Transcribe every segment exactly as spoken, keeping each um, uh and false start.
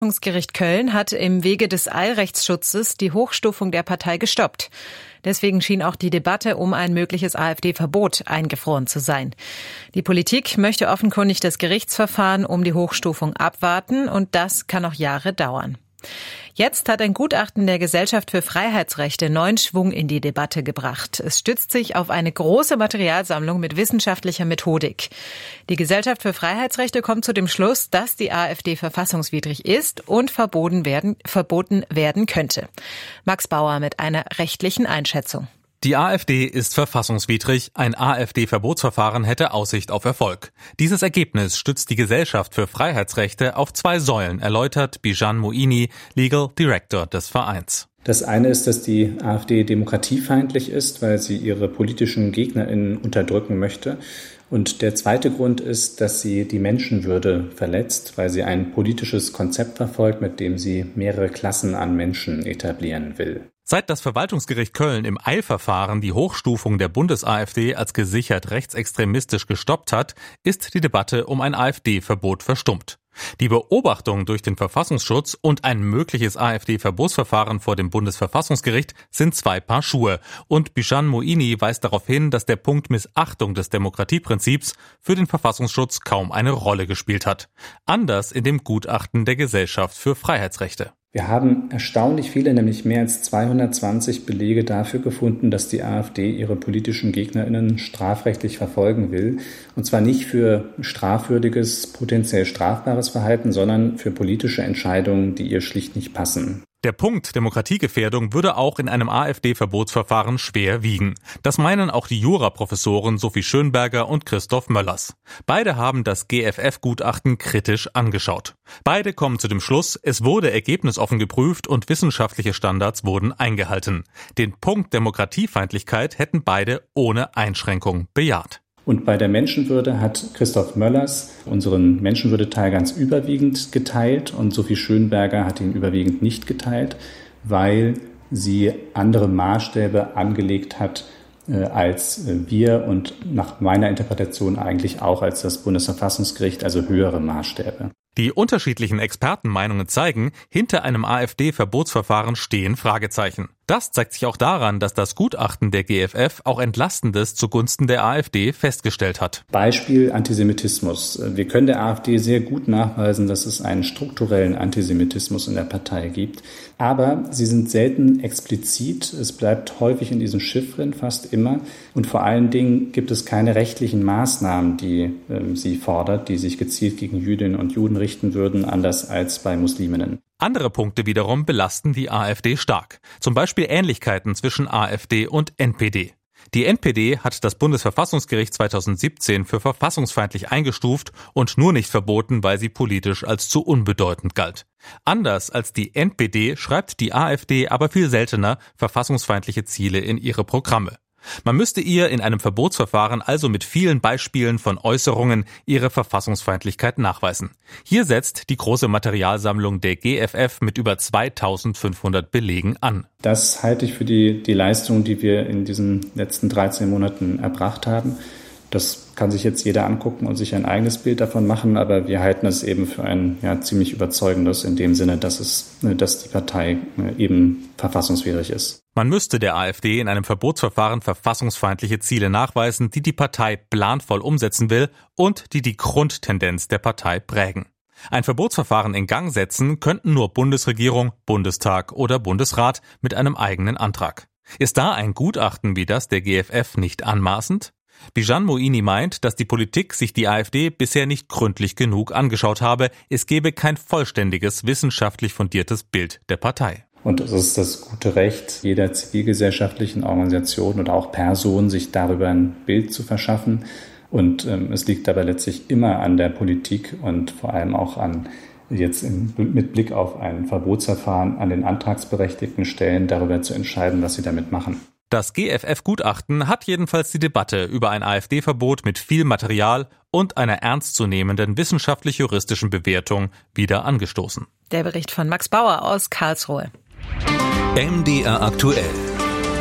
Verfassungsgericht Köln hat im Wege des Eilrechtsschutzes die Hochstufung der Partei gestoppt. Deswegen schien auch die Debatte um ein mögliches AfD-Verbot eingefroren zu sein. Die Politik möchte offenkundig das Gerichtsverfahren um die Hochstufung abwarten und das kann noch Jahre dauern. Jetzt hat ein Gutachten der Gesellschaft für Freiheitsrechte neuen Schwung in die Debatte gebracht. Es stützt sich auf eine große Materialsammlung mit wissenschaftlicher Methodik. Die Gesellschaft für Freiheitsrechte kommt zu dem Schluss, dass die AfD verfassungswidrig ist und verboten werden, verboten werden könnte. Max Bauer mit einer rechtlichen Einschätzung. Die AfD ist verfassungswidrig, ein AfD-Verbotsverfahren hätte Aussicht auf Erfolg. Dieses Ergebnis stützt die Gesellschaft für Freiheitsrechte auf zwei Säulen, erläutert Bijan Moini, Legal Director des Vereins. Das eine ist, dass die AfD demokratiefeindlich ist, weil sie ihre politischen GegnerInnen unterdrücken möchte. Und der zweite Grund ist, dass sie die Menschenwürde verletzt, weil sie ein politisches Konzept verfolgt, mit dem sie mehrere Klassen an Menschen etablieren will. Seit das Verwaltungsgericht Köln im Eilverfahren die Hochstufung der Bundes-AfD als gesichert rechtsextremistisch gestoppt hat, ist die Debatte um ein AfD-Verbot verstummt. Die Beobachtung durch den Verfassungsschutz und ein mögliches AfD-Verbotsverfahren vor dem Bundesverfassungsgericht sind zwei Paar Schuhe. Und Bijan Moini weist darauf hin, dass der Punkt Missachtung des Demokratieprinzips für den Verfassungsschutz kaum eine Rolle gespielt hat. Anders in dem Gutachten der Gesellschaft für Freiheitsrechte. Wir haben erstaunlich viele, nämlich mehr als zweihundertzwanzig Belege dafür gefunden, dass die AfD ihre politischen GegnerInnen strafrechtlich verfolgen will. Und zwar nicht für strafwürdiges, potenziell strafbares Verhalten, sondern für politische Entscheidungen, die ihr schlicht nicht passen. Der Punkt Demokratiegefährdung würde auch in einem AfD-Verbotsverfahren schwer wiegen. Das meinen auch die Juraprofessoren Sophie Schönberger und Christoph Möllers. Beide haben das G F F-Gutachten kritisch angeschaut. Beide kommen zu dem Schluss, es wurde ergebnisoffen geprüft und wissenschaftliche Standards wurden eingehalten. Den Punkt Demokratiefeindlichkeit hätten beide ohne Einschränkung bejaht. Und bei der Menschenwürde hat Christoph Möllers unseren Menschenwürdeteil ganz überwiegend geteilt und Sophie Schönberger hat ihn überwiegend nicht geteilt, weil sie andere Maßstäbe angelegt hat äh, als äh, wir und nach meiner Interpretation eigentlich auch als das Bundesverfassungsgericht, also höhere Maßstäbe. Die unterschiedlichen Expertenmeinungen zeigen, hinter einem AfD-Verbotsverfahren stehen Fragezeichen. Das zeigt sich auch daran, dass das Gutachten der G F F auch Entlastendes zugunsten der AfD festgestellt hat. Beispiel Antisemitismus. Wir können der AfD sehr gut nachweisen, dass es einen strukturellen Antisemitismus in der Partei gibt. Aber sie sind selten explizit. Es bleibt häufig in diesen Chiffren, fast immer. Und vor allen Dingen gibt es keine rechtlichen Maßnahmen, die äh, sie fordert, die sich gezielt gegen Jüdinnen und Juden richten würden, anders als bei Musliminnen. Andere Punkte wiederum belasten die AfD stark. Zum Beispiel Ähnlichkeiten zwischen AfD und N P D. Die N P D hat das Bundesverfassungsgericht zweitausendsiebzehn für verfassungsfeindlich eingestuft und nur nicht verboten, weil sie politisch als zu unbedeutend galt. Anders als die N P D schreibt die AfD aber viel seltener verfassungsfeindliche Ziele in ihre Programme. Man müsste ihr in einem Verbotsverfahren also mit vielen Beispielen von Äußerungen ihre Verfassungsfeindlichkeit nachweisen. Hier setzt die große Materialsammlung der G F F mit über zweitausendfünfhundert Belegen an. Das halte ich für die, die Leistung, die wir in diesen letzten dreizehn Monaten erbracht haben. Das kann sich jetzt jeder angucken und sich ein eigenes Bild davon machen, aber wir halten es eben für ein ja, ziemlich überzeugendes in dem Sinne, dass es, dass die Partei eben verfassungswidrig ist. Man müsste der AfD in einem Verbotsverfahren verfassungsfeindliche Ziele nachweisen, die die Partei planvoll umsetzen will und die die Grundtendenz der Partei prägen. Ein Verbotsverfahren in Gang setzen könnten nur Bundesregierung, Bundestag oder Bundesrat mit einem eigenen Antrag. Ist da ein Gutachten wie das der G F F nicht anmaßend? Bijan Moini meint, dass die Politik sich die AfD bisher nicht gründlich genug angeschaut habe. Es gebe kein vollständiges, wissenschaftlich fundiertes Bild der Partei. Und es ist das gute Recht jeder zivilgesellschaftlichen Organisation oder auch Person, sich darüber ein Bild zu verschaffen. Und ähm, es liegt dabei letztlich immer an der Politik und vor allem auch an jetzt in, mit Blick auf ein Verbotsverfahren an den antragsberechtigten Stellen darüber zu entscheiden, was sie damit machen. Das G F F-Gutachten hat jedenfalls die Debatte über ein AfD-Verbot mit viel Material und einer ernstzunehmenden wissenschaftlich-juristischen Bewertung wieder angestoßen. Der Bericht von Max Bauer aus Karlsruhe. M D R aktuell.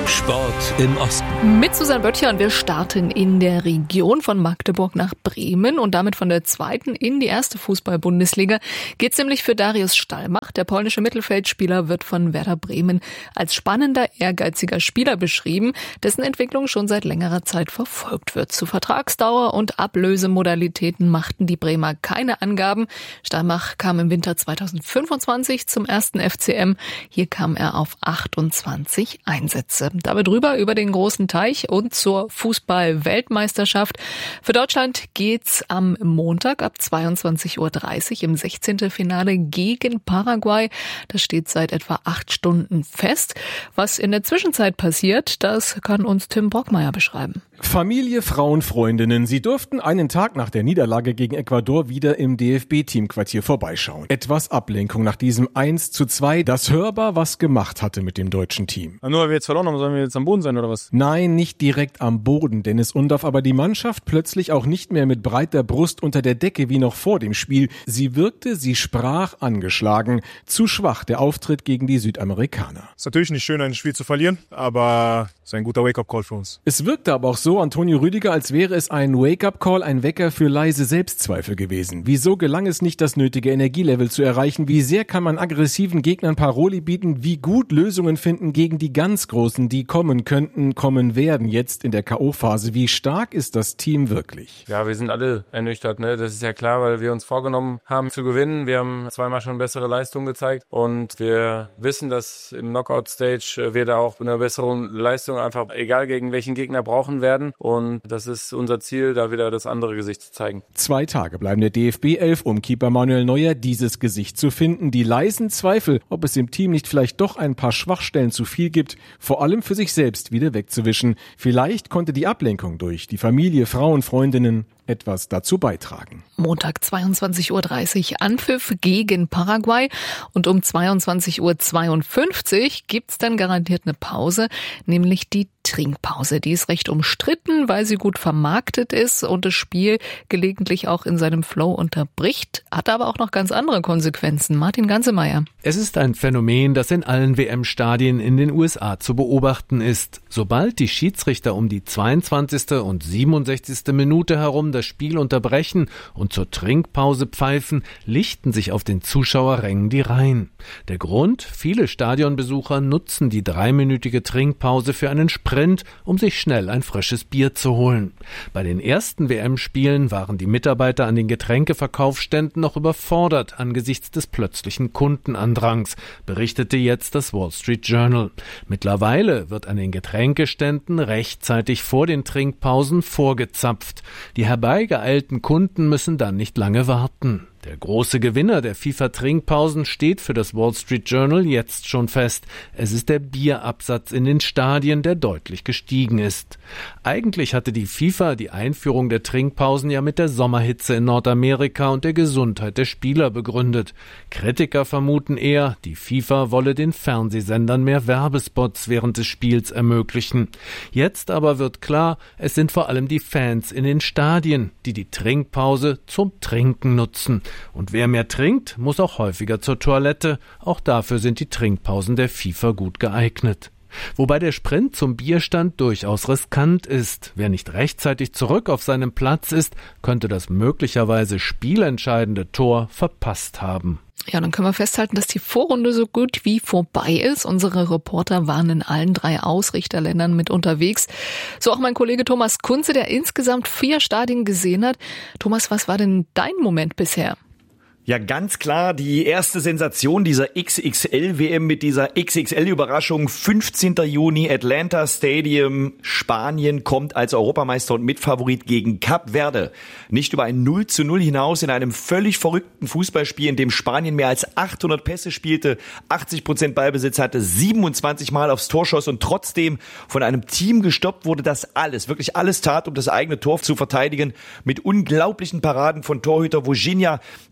Sport im Osten. Mit Susanne Böttcher, und wir starten in der Region von Magdeburg nach Bremen und damit von der zweiten in die erste Fußball-Bundesliga. Geht's nämlich für Darius Stallmach. Der polnische Mittelfeldspieler wird von Werder Bremen als spannender, ehrgeiziger Spieler beschrieben, dessen Entwicklung schon seit längerer Zeit verfolgt wird. Zu Vertragsdauer und Ablösemodalitäten machten die Bremer keine Angaben. Stallmach kam im Winter zweitausendfünfundzwanzig zum ersten F C M. Hier kam er auf achtundzwanzig Einsätze. Damit rüber über den großen Teich und zur Fußball-Weltmeisterschaft. Für Deutschland geht's am Montag ab zweiundzwanzig Uhr dreißig im sechzehnten Finale gegen Paraguay. Das steht seit etwa acht Stunden fest. Was in der Zwischenzeit passiert, das kann uns Tim Brockmeier beschreiben. Familie, Frauen, Freundinnen, sie durften einen Tag nach der Niederlage gegen Ecuador wieder im D F B-Teamquartier vorbeischauen. Etwas Ablenkung nach diesem eins zu zwei, das hörbar was gemacht hatte mit dem deutschen Team. Nur weil wir jetzt verloren haben, sollen wir jetzt am Boden sein oder was? Nein, nicht direkt am Boden, Dennis Undaff, aber die Mannschaft plötzlich auch nicht mehr mit breiter Brust unter der Decke wie noch vor dem Spiel. Sie wirkte, sie sprach angeschlagen. Zu schwach der Auftritt gegen die Südamerikaner. Ist natürlich nicht schön, ein Spiel zu verlieren, aber es ist ein guter Wake-up-Call für uns. Es wirkte aber auch so, Antonio Rüdiger, als wäre es ein Wake-up-Call, ein Wecker für leise Selbstzweifel gewesen. Wieso gelang es nicht, das nötige Energielevel zu erreichen? Wie sehr kann man aggressiven Gegnern Paroli bieten? Wie gut Lösungen finden gegen die ganz Großen, die kommen könnten, kommen werden jetzt in der K O-Phase? Wie stark ist das Team wirklich? Ja, wir sind alle ernüchtert, ne? Das ist ja klar, weil wir uns vorgenommen haben zu gewinnen. Wir haben zweimal schon bessere Leistungen gezeigt und wir wissen, dass im Knockout-Stage wir da auch eine bessere Leistung einfach, egal gegen welchen Gegner, brauchen werden. Und das ist unser Ziel, da wieder das andere Gesicht zu zeigen. Zwei Tage bleiben der D F B elf, um Keeper Manuel Neuer dieses Gesicht zu finden. Die leisen Zweifel, ob es im Team nicht vielleicht doch ein paar Schwachstellen zu viel gibt, vor allem für sich selbst wieder wegzuwischen. Vielleicht konnte die Ablenkung durch die Familie, Frauen, Freundinnen etwas dazu beitragen. Montag zweiundzwanzig Uhr dreißig Anpfiff gegen Paraguay und um zweiundzwanzig Uhr zweiundfünfzig gibt's dann garantiert eine Pause, nämlich die Trinkpause. Die ist recht umstritten, weil sie gut vermarktet ist und das Spiel gelegentlich auch in seinem Flow unterbricht, hat aber auch noch ganz andere Konsequenzen. Martin Gansemeyer. Es ist ein Phänomen, das in allen W M-Stadien in den U S A zu beobachten ist. Sobald die Schiedsrichter um die zweiundzwanzigste und siebenundsechzigste Minute herum das Spiel unterbrechen und zur Trinkpause pfeifen, lichten sich auf den Zuschauerrängen die Reihen. Der Grund? Viele Stadionbesucher nutzen die dreiminütige Trinkpause für einen Sprint, um sich schnell ein frisches Bier zu holen. Bei den ersten W M-Spielen waren die Mitarbeiter an den Getränkeverkaufsständen noch überfordert angesichts des plötzlichen Kundenandrangs, berichtete jetzt das Wall Street Journal. Mittlerweile wird an den Getränkeständen rechtzeitig vor den Trinkpausen vorgezapft. Die herbeigeeilten Kunden müssen dann nicht lange warten. Der große Gewinner der FIFA-Trinkpausen steht für das Wall Street Journal jetzt schon fest. Es ist der Bierabsatz in den Stadien, der deutlich gestiegen ist. Eigentlich hatte die FIFA die Einführung der Trinkpausen ja mit der Sommerhitze in Nordamerika und der Gesundheit der Spieler begründet. Kritiker vermuten eher, die FIFA wolle den Fernsehsendern mehr Werbespots während des Spiels ermöglichen. Jetzt aber wird klar, es sind vor allem die Fans in den Stadien, die die Trinkpause zum Trinken nutzen. Und wer mehr trinkt, muss auch häufiger zur Toilette. Auch dafür sind die Trinkpausen der FIFA gut geeignet. Wobei der Sprint zum Bierstand durchaus riskant ist. Wer nicht rechtzeitig zurück auf seinem Platz ist, könnte das möglicherweise spielentscheidende Tor verpasst haben. Ja, dann können wir festhalten, dass die Vorrunde so gut wie vorbei ist. Unsere Reporter waren in allen drei Ausrichterländern mit unterwegs. So auch mein Kollege Thomas Kunze, der insgesamt vier Stadien gesehen hat. Thomas, was war denn dein Moment bisher? Ja, ganz klar die erste Sensation dieser X X L-W M mit dieser X X L-Überraschung. fünfzehnten Juni, Atlanta Stadium. Spanien kommt als Europameister und Mitfavorit gegen Kap Verde. Nicht über ein null zu null hinaus in einem völlig verrückten Fußballspiel, in dem Spanien mehr als achthundert Pässe spielte, achtzig Prozent Ballbesitz hatte, siebenundzwanzig Mal aufs Tor schoss und trotzdem von einem Team gestoppt wurde, das alles, wirklich alles tat, um das eigene Tor zu verteidigen. Mit unglaublichen Paraden von Torhüter Vucinic, dessen so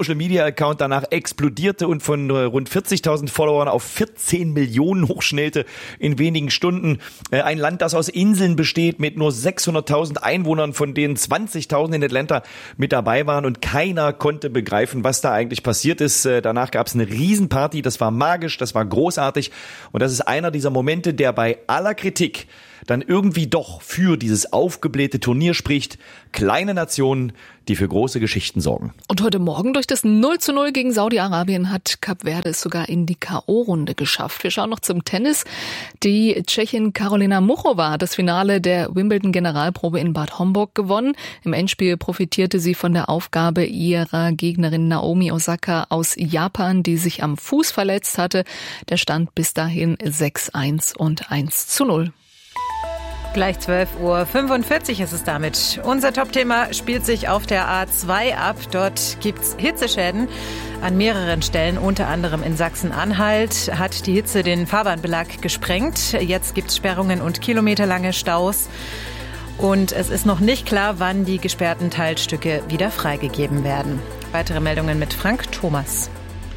Social-Media-Account danach explodierte und von rund vierzigtausend Followern auf vierzehn Millionen hochschnellte in wenigen Stunden. Ein Land, das aus Inseln besteht, mit nur sechshunderttausend Einwohnern, von denen zwanzigtausend in Atlanta mit dabei waren, und keiner konnte begreifen, was da eigentlich passiert ist. Danach gab es eine Riesenparty, das war magisch, das war großartig, und das ist einer dieser Momente, der bei aller Kritik dann irgendwie doch für dieses aufgeblähte Turnier spricht. Kleine Nationen, die für große Geschichten sorgen. Und heute Morgen durch das null zu null gegen Saudi-Arabien hat Kap Verde es sogar in die K O-Runde geschafft. Wir schauen noch zum Tennis. Die Tschechin Karolina Muchova hat das Finale der Wimbledon-Generalprobe in Bad Homburg gewonnen. Im Endspiel profitierte sie von der Aufgabe ihrer Gegnerin Naomi Osaka aus Japan, die sich am Fuß verletzt hatte. Der Stand bis dahin sechs eins und eins zu null. Gleich zwölf Uhr fünfundvierzig ist es damit. Unser Topthema spielt sich auf der A zwei ab. Dort gibt's Hitzeschäden an mehreren Stellen, unter anderem in Sachsen-Anhalt hat die Hitze den Fahrbahnbelag gesprengt. Jetzt gibt's Sperrungen und kilometerlange Staus. Und es ist noch nicht klar, wann die gesperrten Teilstücke wieder freigegeben werden. Weitere Meldungen mit Frank Thomas.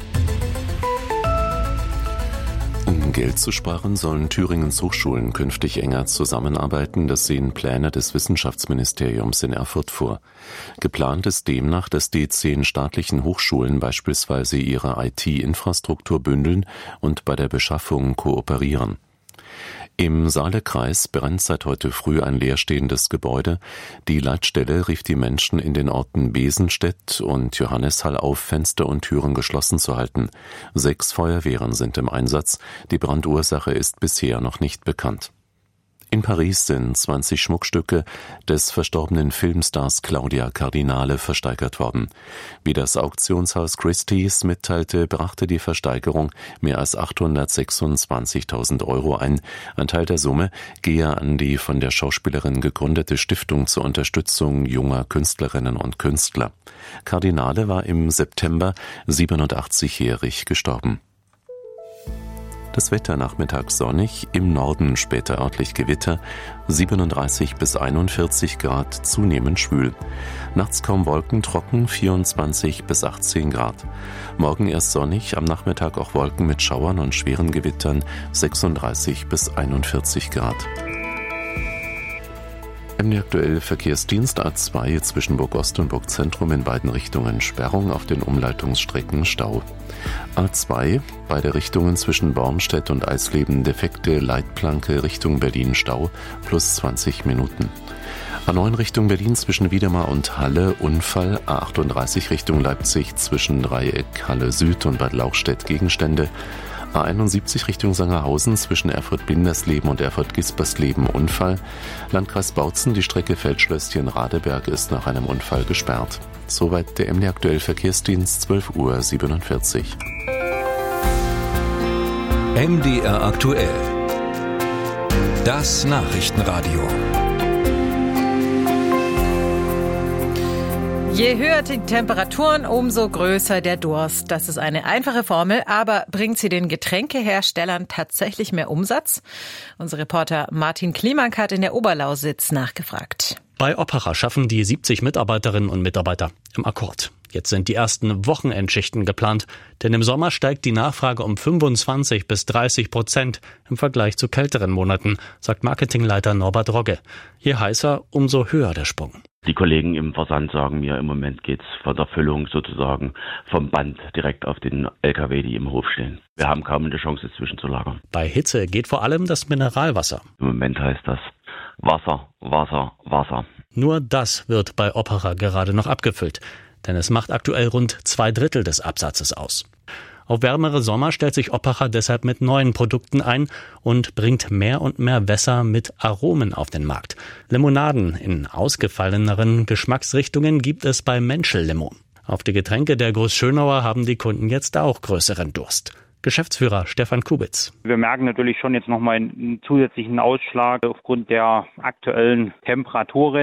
Um Geld zu sparen, sollen Thüringens Hochschulen künftig enger zusammenarbeiten. Das sehen Pläne des Wissenschaftsministeriums in Erfurt vor. Geplant ist demnach, dass die zehn staatlichen Hochschulen beispielsweise ihre I T-Infrastruktur bündeln und bei der Beschaffung kooperieren. Im Saale-Kreis brennt seit heute früh ein leerstehendes Gebäude. Die Leitstelle rief die Menschen in den Orten Besenstedt und Johanneshall auf, Fenster und Türen geschlossen zu halten. Sechs Feuerwehren sind im Einsatz. Die Brandursache ist bisher noch nicht bekannt. In Paris sind zwanzig Schmuckstücke des verstorbenen Filmstars Claudia Cardinale versteigert worden. Wie das Auktionshaus Christie's mitteilte, brachte die Versteigerung mehr als achthundertsechsundzwanzigtausend Euro ein. Ein Teil der Summe gehe an die von der Schauspielerin gegründete Stiftung zur Unterstützung junger Künstlerinnen und Künstler. Cardinale war im September siebenundachtzigjährig gestorben. Das Wetter nachmittags sonnig, im Norden später örtlich Gewitter, siebenunddreißig bis einundvierzig Grad, zunehmend schwül. Nachts kaum Wolken, trocken, vierundzwanzig bis achtzehn Grad. Morgen erst sonnig, am Nachmittag auch Wolken mit Schauern und schweren Gewittern, sechsunddreißig bis einundvierzig Grad. M D aktuell Verkehrsdienst A zwei zwischen Burgost und Burgzentrum in beiden Richtungen Sperrung, auf den Umleitungsstrecken Stau. A zwei, beide Richtungen zwischen Bornstedt und Eisleben defekte Leitplanke Richtung Berlin Stau, plus zwanzig Minuten. A neun Richtung Berlin zwischen Wiedemar und Halle Unfall, A achtunddreißig Richtung Leipzig zwischen Dreieck Halle Süd und Bad Lauchstädt Gegenstände, A einundsiebzig Richtung Sangerhausen zwischen Erfurt-Bindersleben und Erfurt-Gispersleben Unfall. Landkreis Bautzen, die Strecke Feldschlösschen-Radeberg ist nach einem Unfall gesperrt. Soweit der M D aktuell Verkehrsdienst, zwölf Uhr siebenundvierzig. M D R aktuell. Das Nachrichtenradio. Je höher die Temperaturen, umso größer der Durst. Das ist eine einfache Formel, aber bringt sie den Getränkeherstellern tatsächlich mehr Umsatz? Unser Reporter Martin Klimank hat in der Oberlausitz nachgefragt. Bei Opera schaffen die siebzig Mitarbeiterinnen und Mitarbeiter im Akkord. Jetzt sind die ersten Wochenendschichten geplant, denn im Sommer steigt die Nachfrage um fünfundzwanzig bis dreißig Prozent im Vergleich zu kälteren Monaten, sagt Marketingleiter Norbert Rogge. Je heißer, umso höher der Sprung. Die Kollegen im Versand sagen mir, im Moment geht's von der Füllung sozusagen vom Band direkt auf den L K W, die im Hof stehen. Wir haben kaum eine Chance, es zwischenzulagern. Bei Hitze geht vor allem das Mineralwasser. Im Moment heißt das Wasser, Wasser, Wasser. Nur das wird bei Opera gerade noch abgefüllt, denn es macht aktuell rund zwei Drittel des Absatzes aus. Auf wärmere Sommer stellt sich Opera deshalb mit neuen Produkten ein und bringt mehr und mehr Wässer mit Aromen auf den Markt. Limonaden in ausgefalleneren Geschmacksrichtungen gibt es bei Menschel Limo. Auf die Getränke der Großschönauer haben die Kunden jetzt auch größeren Durst. Geschäftsführer Stefan Kubitz. Wir merken natürlich schon jetzt nochmal einen zusätzlichen Ausschlag aufgrund der aktuellen Temperaturen.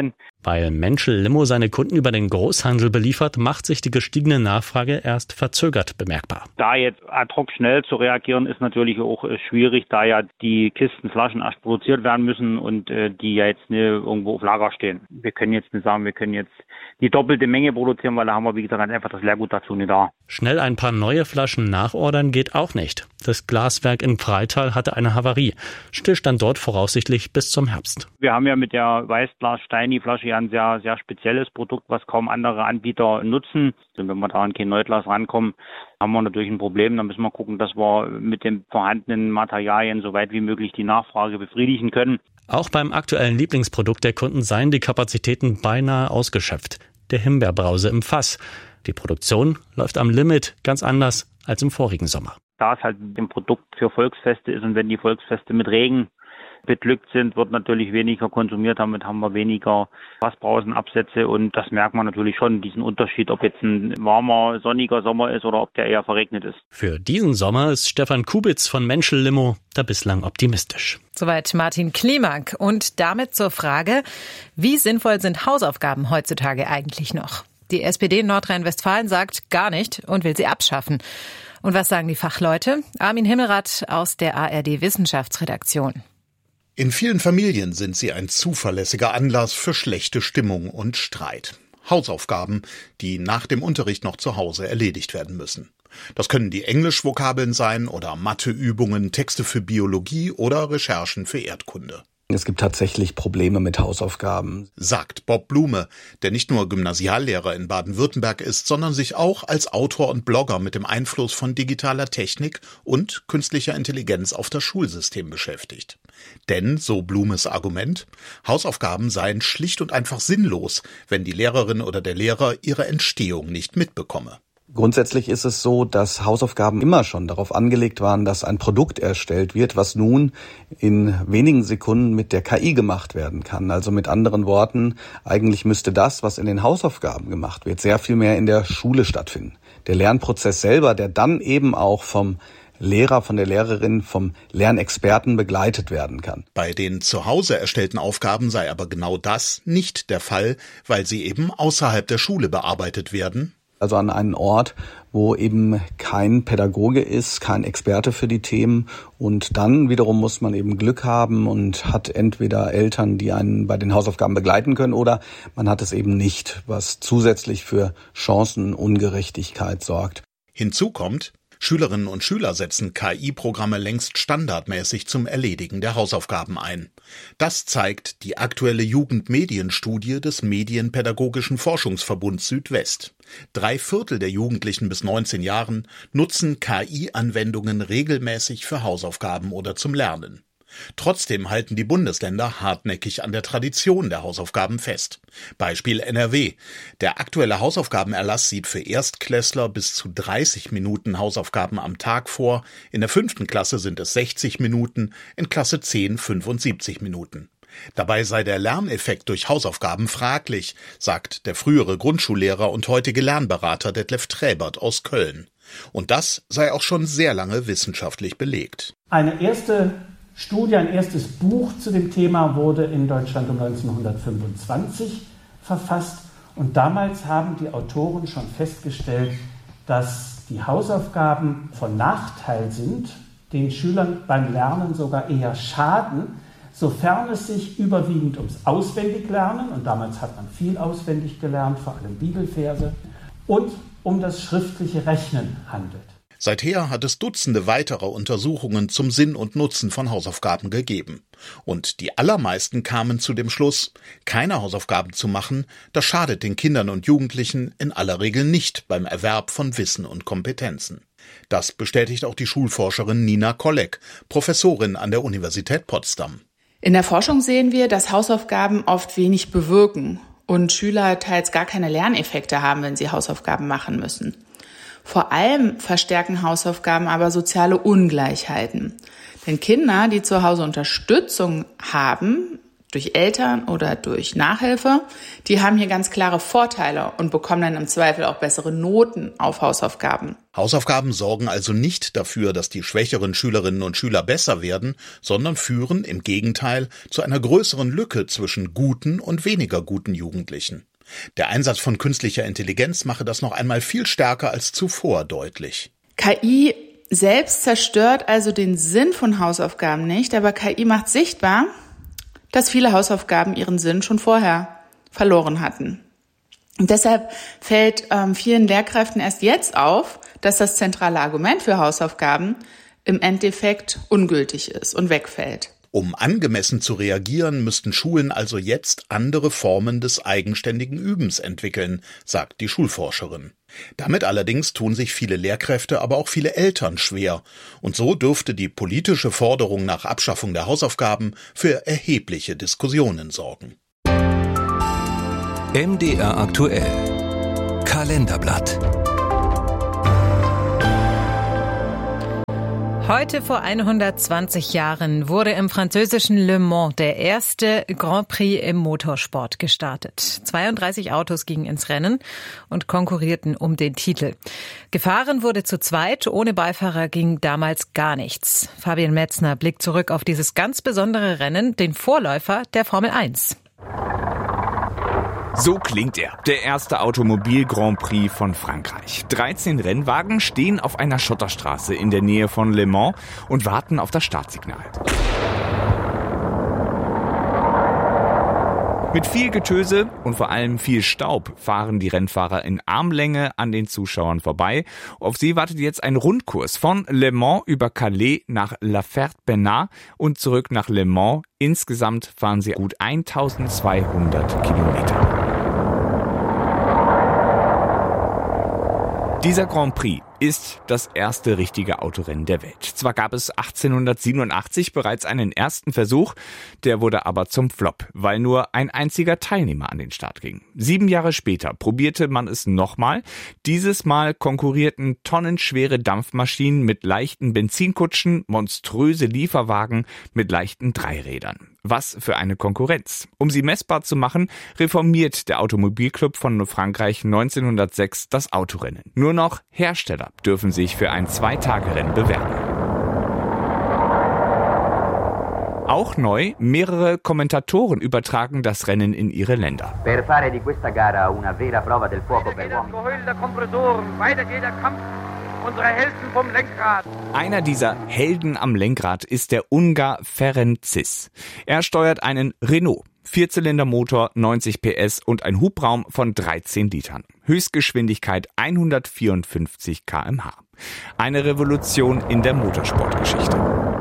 Weil Menschel Limo seine Kunden über den Großhandel beliefert, macht sich die gestiegene Nachfrage erst verzögert bemerkbar. Da jetzt ad hoc schnell zu reagieren, ist natürlich auch schwierig, da ja die Kisten Flaschen erst produziert werden müssen und äh, die ja jetzt nicht irgendwo auf Lager stehen. Wir können jetzt nicht sagen, wir können jetzt die doppelte Menge produzieren, weil da haben wir, wie gesagt, ganz einfach das Leergut dazu nicht da. Schnell ein paar neue Flaschen nachordern geht auch nicht. Das Glaswerk in Freital hatte eine Havarie. Stillstand dort voraussichtlich bis zum Herbst. Wir haben ja mit der Weißglas-Steini-Flasche ein sehr, sehr spezielles Produkt, was kaum andere Anbieter nutzen. Und wenn wir da an kein Neuglas rankommen, haben wir natürlich ein Problem. Dann müssen wir gucken, dass wir mit den vorhandenen Materialien so weit wie möglich die Nachfrage befriedigen können. Auch beim aktuellen Lieblingsprodukt der Kunden seien die Kapazitäten beinahe ausgeschöpft. Der Himbeerbrause im Fass. Die Produktion läuft am Limit, ganz anders als im vorigen Sommer. Da es halt ein Produkt für Volksfeste ist und wenn die Volksfeste mit Regen beglückt sind, wird natürlich weniger konsumiert. Damit haben wir weniger Fassbrausenabsätze und das merkt man natürlich schon, diesen Unterschied, ob jetzt ein warmer, sonniger Sommer ist oder ob der eher verregnet ist. Für diesen Sommer ist Stefan Kubitz von Menschel Limo da bislang optimistisch. Soweit Martin Klimak. Und damit zur Frage, wie sinnvoll sind Hausaufgaben heutzutage eigentlich noch? Die S P D in Nordrhein-Westfalen sagt gar nicht und will sie abschaffen. Und was sagen die Fachleute? Armin Himmelrath aus der A R D-Wissenschaftsredaktion. In vielen Familien sind sie ein zuverlässiger Anlass für schlechte Stimmung und Streit. Hausaufgaben, die nach dem Unterricht noch zu Hause erledigt werden müssen. Das können die Englischvokabeln sein oder Matheübungen, Texte für Biologie oder Recherchen für Erdkunde. Es gibt tatsächlich Probleme mit Hausaufgaben, sagt Bob Blume, der nicht nur Gymnasiallehrer in Baden-Württemberg ist, sondern sich auch als Autor und Blogger mit dem Einfluss von digitaler Technik und künstlicher Intelligenz auf das Schulsystem beschäftigt. Denn, so Blumes Argument, Hausaufgaben seien schlicht und einfach sinnlos, wenn die Lehrerin oder der Lehrer ihre Entstehung nicht mitbekomme. Grundsätzlich ist es so, dass Hausaufgaben immer schon darauf angelegt waren, dass ein Produkt erstellt wird, was nun in wenigen Sekunden mit der K I gemacht werden kann. Also mit anderen Worten, eigentlich müsste das, was in den Hausaufgaben gemacht wird, sehr viel mehr in der Schule stattfinden. Der Lernprozess selber, der dann eben auch vom Lehrer, von der Lehrerin, vom Lernexperten begleitet werden kann. Bei den zu Hause erstellten Aufgaben sei aber genau das nicht der Fall, weil sie eben außerhalb der Schule bearbeitet werden. Also an einen Ort, wo eben kein Pädagoge ist, kein Experte für die Themen. Und dann wiederum muss man eben Glück haben und hat entweder Eltern, die einen bei den Hausaufgaben begleiten können, oder man hat es eben nicht, was zusätzlich für Chancenungerechtigkeit sorgt. Hinzu kommt, Schülerinnen und Schüler setzen K I-Programme längst standardmäßig zum Erledigen der Hausaufgaben ein. Das zeigt die aktuelle Jugendmedienstudie des Medienpädagogischen Forschungsverbunds Südwest. Drei Viertel der Jugendlichen bis neunzehn Jahren nutzen K I-Anwendungen regelmäßig für Hausaufgaben oder zum Lernen. Trotzdem halten die Bundesländer hartnäckig an der Tradition der Hausaufgaben fest. Beispiel N R W. Der aktuelle Hausaufgabenerlass sieht für Erstklässler bis zu dreißig Minuten Hausaufgaben am Tag vor. In der fünften Klasse sind es sechzig Minuten, in Klasse zehn fünfundsiebzig Minuten. Dabei sei der Lerneffekt durch Hausaufgaben fraglich, sagt der frühere Grundschullehrer und heutige Lernberater Detlef Träbert aus Köln. Und das sei auch schon sehr lange wissenschaftlich belegt. Eine erste Studie, ein erstes Buch zu dem Thema wurde in Deutschland um neunzehnhundertfünfundzwanzig verfasst. Und damals haben die Autoren schon festgestellt, dass die Hausaufgaben von Nachteil sind, den Schülern beim Lernen sogar eher schaden, sofern es sich überwiegend ums Auswendiglernen, und damals hat man viel auswendig gelernt, vor allem Bibelverse, und um das schriftliche Rechnen handelt. Seither hat es Dutzende weiterer Untersuchungen zum Sinn und Nutzen von Hausaufgaben gegeben. Und die allermeisten kamen zu dem Schluss, keine Hausaufgaben zu machen, das schadet den Kindern und Jugendlichen in aller Regel nicht beim Erwerb von Wissen und Kompetenzen. Das bestätigt auch die Schulforscherin Nina Kolleck, Professorin an der Universität Potsdam. In der Forschung sehen wir, dass Hausaufgaben oft wenig bewirken und Schüler teils gar keine Lerneffekte haben, wenn sie Hausaufgaben machen müssen. Vor allem verstärken Hausaufgaben aber soziale Ungleichheiten. Denn Kinder, die zu Hause Unterstützung haben durch Eltern oder durch Nachhilfe, die haben hier ganz klare Vorteile und bekommen dann im Zweifel auch bessere Noten auf Hausaufgaben. Hausaufgaben sorgen also nicht dafür, dass die schwächeren Schülerinnen und Schüler besser werden, sondern führen im Gegenteil zu einer größeren Lücke zwischen guten und weniger guten Jugendlichen. Der Einsatz von künstlicher Intelligenz mache das noch einmal viel stärker als zuvor deutlich. K I selbst zerstört also den Sinn von Hausaufgaben nicht, aber K I macht sichtbar, dass viele Hausaufgaben ihren Sinn schon vorher verloren hatten. Und deshalb fällt ähm, vielen Lehrkräften erst jetzt auf, dass das zentrale Argument für Hausaufgaben im Endeffekt ungültig ist und wegfällt. Um angemessen zu reagieren, müssten Schulen also jetzt andere Formen des eigenständigen Übens entwickeln, sagt die Schulforscherin. Damit allerdings tun sich viele Lehrkräfte, aber auch viele Eltern schwer. Und so dürfte die politische Forderung nach Abschaffung der Hausaufgaben für erhebliche Diskussionen sorgen. M D R aktuell. Kalenderblatt. Heute vor hundertzwanzig Jahren wurde im französischen Le Mans der erste Grand Prix im Motorsport gestartet. zweiunddreißig Autos gingen ins Rennen und konkurrierten um den Titel. Gefahren wurde zu zweit, ohne Beifahrer ging damals gar nichts. Fabian Metzner blickt zurück auf dieses ganz besondere Rennen, den Vorläufer der Formel eins. So klingt er, der erste Automobil-Grand Prix von Frankreich. dreizehn Rennwagen stehen auf einer Schotterstraße in der Nähe von Le Mans und warten auf das Startsignal. Mit viel Getöse und vor allem viel Staub fahren die Rennfahrer in Armlänge an den Zuschauern vorbei. Auf sie wartet jetzt ein Rundkurs von Le Mans über Calais nach La Ferté-Bernard und zurück nach Le Mans. Insgesamt fahren sie gut eintausendzweihundert Kilometer. Dieser Grand Prix ist das erste richtige Autorennen der Welt. Zwar gab es achtzehnhundertsiebenundachtzig bereits einen ersten Versuch, der wurde aber zum Flop, weil nur ein einziger Teilnehmer an den Start ging. Sieben Jahre später probierte man es nochmal. Dieses Mal konkurrierten tonnenschwere Dampfmaschinen mit leichten Benzinkutschen, monströse Lieferwagen mit leichten Dreirädern. Was für eine Konkurrenz. Um sie messbar zu machen, reformiert der Automobilclub von Frankreich neunzehnhundertsechs das Autorennen. Nur noch Hersteller dürfen sich für ein Zwei-Tage-Rennen bewerben. Auch neu, mehrere Kommentatoren übertragen das Rennen in ihre Länder. Per fare di questa gara una vera prova del fuoco per uomini. Geheul der Kompressoren, weiter geht der Kampf unserer Helden vom Lenkrad. Einer dieser Helden am Lenkrad ist der Ungar Ferenc Sis. Er steuert einen Renault. Vierzylindermotor, neunzig P S und ein Hubraum von dreizehn Litern. Höchstgeschwindigkeit hundertvierundfünfzig Kilometer pro Stunde. Eine Revolution in der Motorsportgeschichte.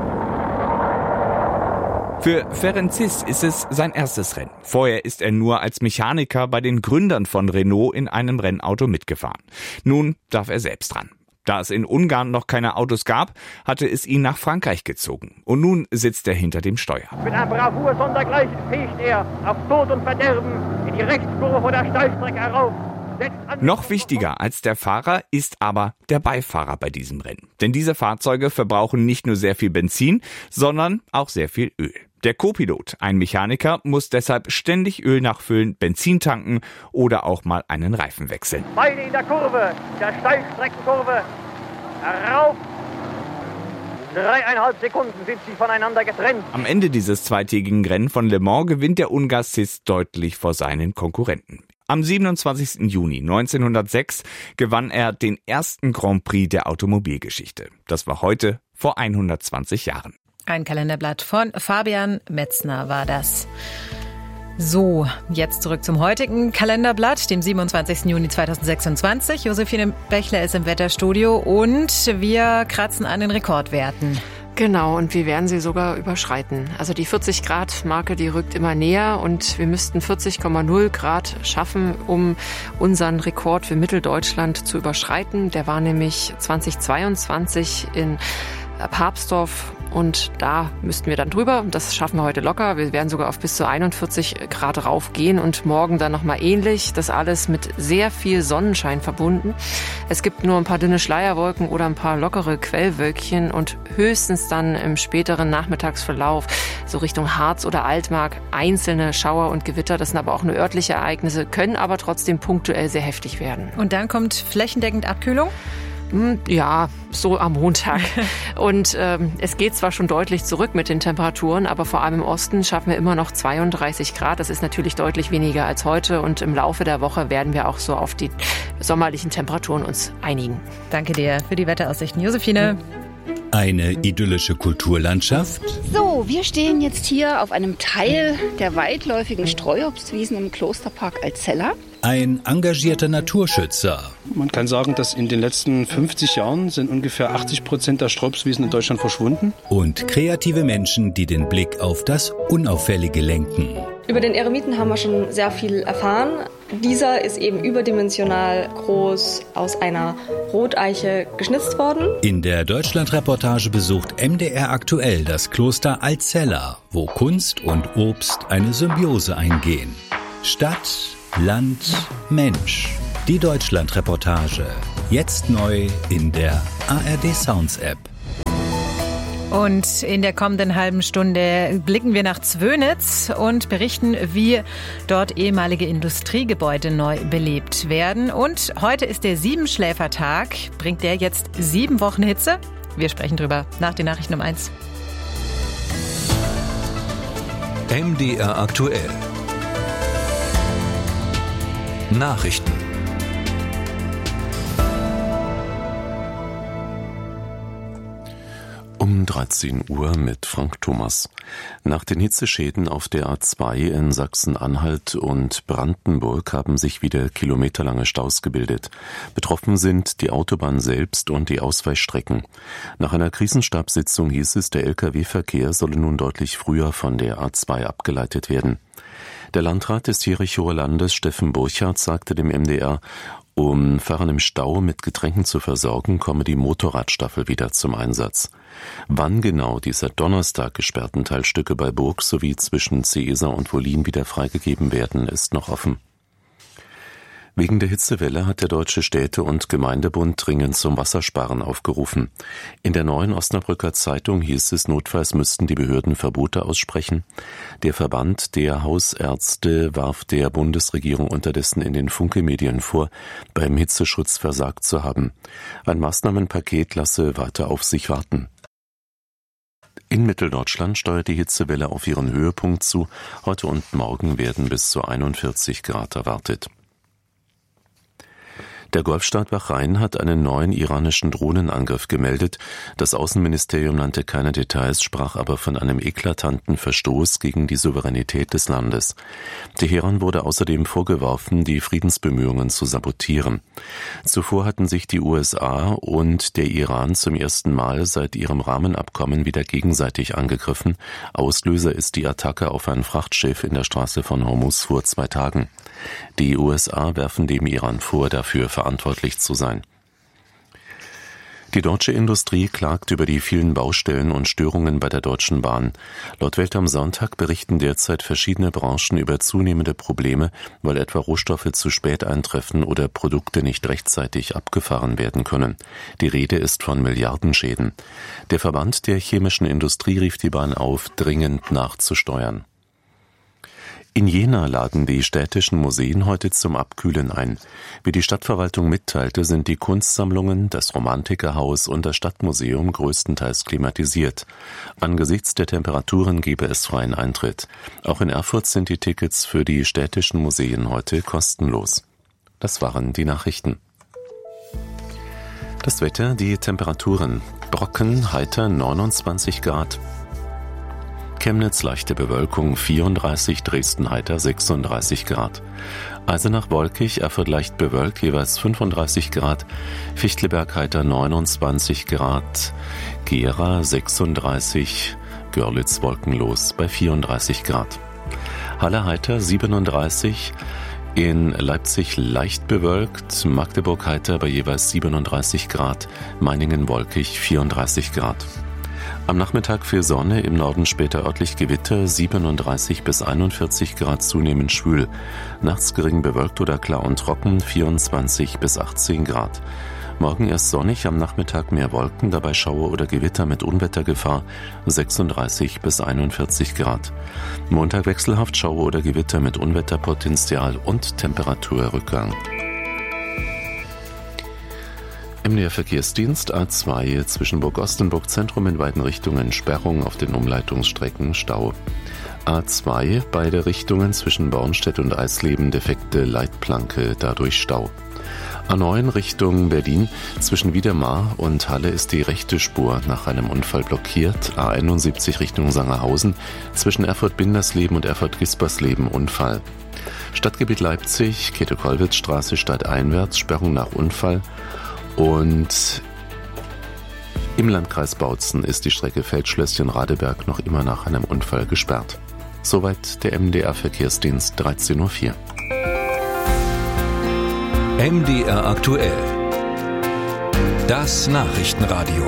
Für Ferenc Sis ist es sein erstes Rennen. Vorher ist er nur als Mechaniker bei den Gründern von Renault in einem Rennauto mitgefahren. Nun darf er selbst ran. Da es in Ungarn noch keine Autos gab, hatte es ihn nach Frankreich gezogen. Und nun sitzt er hinter dem Steuer. Mit einer Bravour sondergleichen fegt er auf Tod und Verderben in die Rechtskurve vor der Steilstrecke herauf. Noch wichtiger als der Fahrer ist aber der Beifahrer bei diesem Rennen. Denn diese Fahrzeuge verbrauchen nicht nur sehr viel Benzin, sondern auch sehr viel Öl. Der Co-Pilot, ein Mechaniker, muss deshalb ständig Öl nachfüllen, Benzin tanken oder auch mal einen Reifen wechseln. Beide in der Kurve, der Steilstreckenkurve, herauf. Dreieinhalb Sekunden sind sie voneinander getrennt. Am Ende dieses zweitägigen Rennen von Le Mans gewinnt der Ungar Sis deutlich vor seinen Konkurrenten. Am siebenundzwanzigsten Juni neunzehnhundertsechs gewann er den ersten Grand Prix der Automobilgeschichte. Das war heute vor hundertzwanzig Jahren. Ein Kalenderblatt von Fabian Metzner war das. So, jetzt zurück zum heutigen Kalenderblatt, dem siebenundzwanzigsten Juni zweitausendsechsundzwanzig. Josephine Bächler ist im Wetterstudio und wir kratzen an den Rekordwerten. Genau, und wir werden sie sogar überschreiten. Also die vierzig Grad Marke, die rückt immer näher und wir müssten vierzig Komma null Grad schaffen, um unseren Rekord für Mitteldeutschland zu überschreiten. Der war nämlich zweitausendzweiundzwanzig in Papsdorf und da müssten wir dann drüber. Das schaffen wir heute locker. Wir werden sogar auf bis zu einundvierzig Grad raufgehen und morgen dann nochmal ähnlich. Das alles mit sehr viel Sonnenschein verbunden. Es gibt nur ein paar dünne Schleierwolken oder ein paar lockere Quellwölkchen und höchstens dann im späteren Nachmittagsverlauf so Richtung Harz oder Altmark einzelne Schauer und Gewitter. Das sind aber auch nur örtliche Ereignisse, können aber trotzdem punktuell sehr heftig werden. Und dann kommt flächendeckend Abkühlung? Ja, so am Montag. Und ähm, es geht zwar schon deutlich zurück mit den Temperaturen, aber vor allem im Osten schaffen wir immer noch zweiunddreißig Grad. Das ist natürlich deutlich weniger als heute. Und im Laufe der Woche werden wir auch so auf die sommerlichen Temperaturen uns einigen. Danke dir für die Wetteraussichten, Josephine. Eine idyllische Kulturlandschaft. So, wir stehen jetzt hier auf einem Teil der weitläufigen Streuobstwiesen im Klosterpark Alzella. Ein engagierter Naturschützer. Man kann sagen, dass in den letzten fünfzig Jahren sind ungefähr achtzig Prozent der Streuobstwiesen in Deutschland verschwunden. Und kreative Menschen, die den Blick auf das Unauffällige lenken. Über den Eremiten haben wir schon sehr viel erfahren. Dieser ist eben überdimensional groß aus einer Roteiche geschnitzt worden. In der Deutschlandreportage besucht M D R aktuell das Kloster Alzella, wo Kunst und Obst eine Symbiose eingehen. Stadt, Land, Mensch. Die Deutschlandreportage. Jetzt neu in der A R D Sounds App. Und in der kommenden halben Stunde blicken wir nach Zwönitz und berichten, wie dort ehemalige Industriegebäude neu belebt werden. Und heute ist der Siebenschläfertag. Bringt der jetzt sieben Wochen Hitze? Wir sprechen drüber nach den Nachrichten um eins. M D R aktuell. Nachrichten. Um dreizehn Uhr mit Frank Thomas. Nach den Hitzeschäden auf der A zwei in Sachsen-Anhalt und Brandenburg haben sich wieder kilometerlange Staus gebildet. Betroffen sind die Autobahn selbst und die Ausweichstrecken. Nach einer Krisenstabssitzung hieß es, der L K W-Verkehr solle nun deutlich früher von der A zwei abgeleitet werden. Der Landrat des Jerichower Landes, Steffen Burchardt, sagte dem M D R, um Fahrer im Stau mit Getränken zu versorgen, komme die Motorradstaffel wieder zum Einsatz. Wann genau die seit Donnerstag gesperrten Teilstücke bei Burg sowie zwischen Zeeser und Wollin wieder freigegeben werden, ist noch offen. Wegen der Hitzewelle hat der Deutsche Städte- und Gemeindebund dringend zum Wassersparen aufgerufen. In der Neuen Osnabrücker Zeitung hieß es, notfalls müssten die Behörden Verbote aussprechen. Der Verband der Hausärzte warf der Bundesregierung unterdessen in den Funke-Medien vor, beim Hitzeschutz versagt zu haben. Ein Maßnahmenpaket lasse weiter auf sich warten. In Mitteldeutschland steuert die Hitzewelle auf ihren Höhepunkt zu. Heute und morgen werden bis zu einundvierzig Grad erwartet. Der Golfstaat Bahrain hat einen neuen iranischen Drohnenangriff gemeldet. Das Außenministerium nannte keine Details, sprach aber von einem eklatanten Verstoß gegen die Souveränität des Landes. Teheran wurde außerdem vorgeworfen, die Friedensbemühungen zu sabotieren. Zuvor hatten sich die U S A und der Iran zum ersten Mal seit ihrem Rahmenabkommen wieder gegenseitig angegriffen. Auslöser ist die Attacke auf ein Frachtschiff in der Straße von Hormuz vor zwei Tagen. Die U S A werfen dem Iran vor, dafür verantwortlich zu sein. Die deutsche Industrie klagt über die vielen Baustellen und Störungen bei der Deutschen Bahn. Laut Welt am Sonntag berichten derzeit verschiedene Branchen über zunehmende Probleme, weil etwa Rohstoffe zu spät eintreffen oder Produkte nicht rechtzeitig abgefahren werden können. Die Rede ist von Milliardenschäden. Der Verband der chemischen Industrie rief die Bahn auf, dringend nachzusteuern. In Jena laden die städtischen Museen heute zum Abkühlen ein. Wie die Stadtverwaltung mitteilte, sind die Kunstsammlungen, das Romantikerhaus und das Stadtmuseum größtenteils klimatisiert. Angesichts der Temperaturen gebe es freien Eintritt. Auch in Erfurt sind die Tickets für die städtischen Museen heute kostenlos. Das waren die Nachrichten. Das Wetter, die Temperaturen. Brocken, heiter neunundzwanzig Grad. Chemnitz leichte Bewölkung vierunddreißig, Dresden heiter sechsunddreißig Grad. Eisenach wolkig, Erfurt leicht bewölkt, jeweils fünfunddreißig Grad. Fichtelberg heiter neunundzwanzig Grad. Gera sechsunddreißig, Görlitz wolkenlos bei vierunddreißig Grad. Halle heiter siebenunddreißig, in Leipzig leicht bewölkt, Magdeburg heiter bei jeweils siebenunddreißig Grad, Meiningen wolkig vierunddreißig Grad. Am Nachmittag viel Sonne, im Norden später örtlich Gewitter, siebenunddreißig bis einundvierzig Grad, zunehmend schwül. Nachts gering bewölkt oder klar und trocken, vierundzwanzig bis achtzehn Grad. Morgen erst sonnig, am Nachmittag mehr Wolken, dabei Schauer oder Gewitter mit Unwettergefahr, sechsunddreißig bis einundvierzig Grad. Montag wechselhaft, Schauer oder Gewitter mit Unwetterpotenzial und Temperaturrückgang. M D R-Verkehrsdienst A zwei zwischen Burg-Ostenburg Zentrum in beiden Richtungen Sperrung auf den Umleitungsstrecken Stau. A zwei beide Richtungen zwischen Bornstedt und Eisleben defekte Leitplanke, dadurch Stau. A neun Richtung Berlin zwischen Wiedemar und Halle ist die rechte Spur nach einem Unfall blockiert. A einundsiebzig Richtung Sangerhausen zwischen Erfurt-Bindersleben und Erfurt-Gispersleben Unfall. Stadtgebiet Leipzig, Käthe-Kollwitz-Straße stadteinwärts, Sperrung nach Unfall. Und im Landkreis Bautzen ist die Strecke Feldschlösschen-Radeberg noch immer nach einem Unfall gesperrt. Soweit der M D R-Verkehrsdienst dreizehn Uhr vier. M D R aktuell. Das Nachrichtenradio.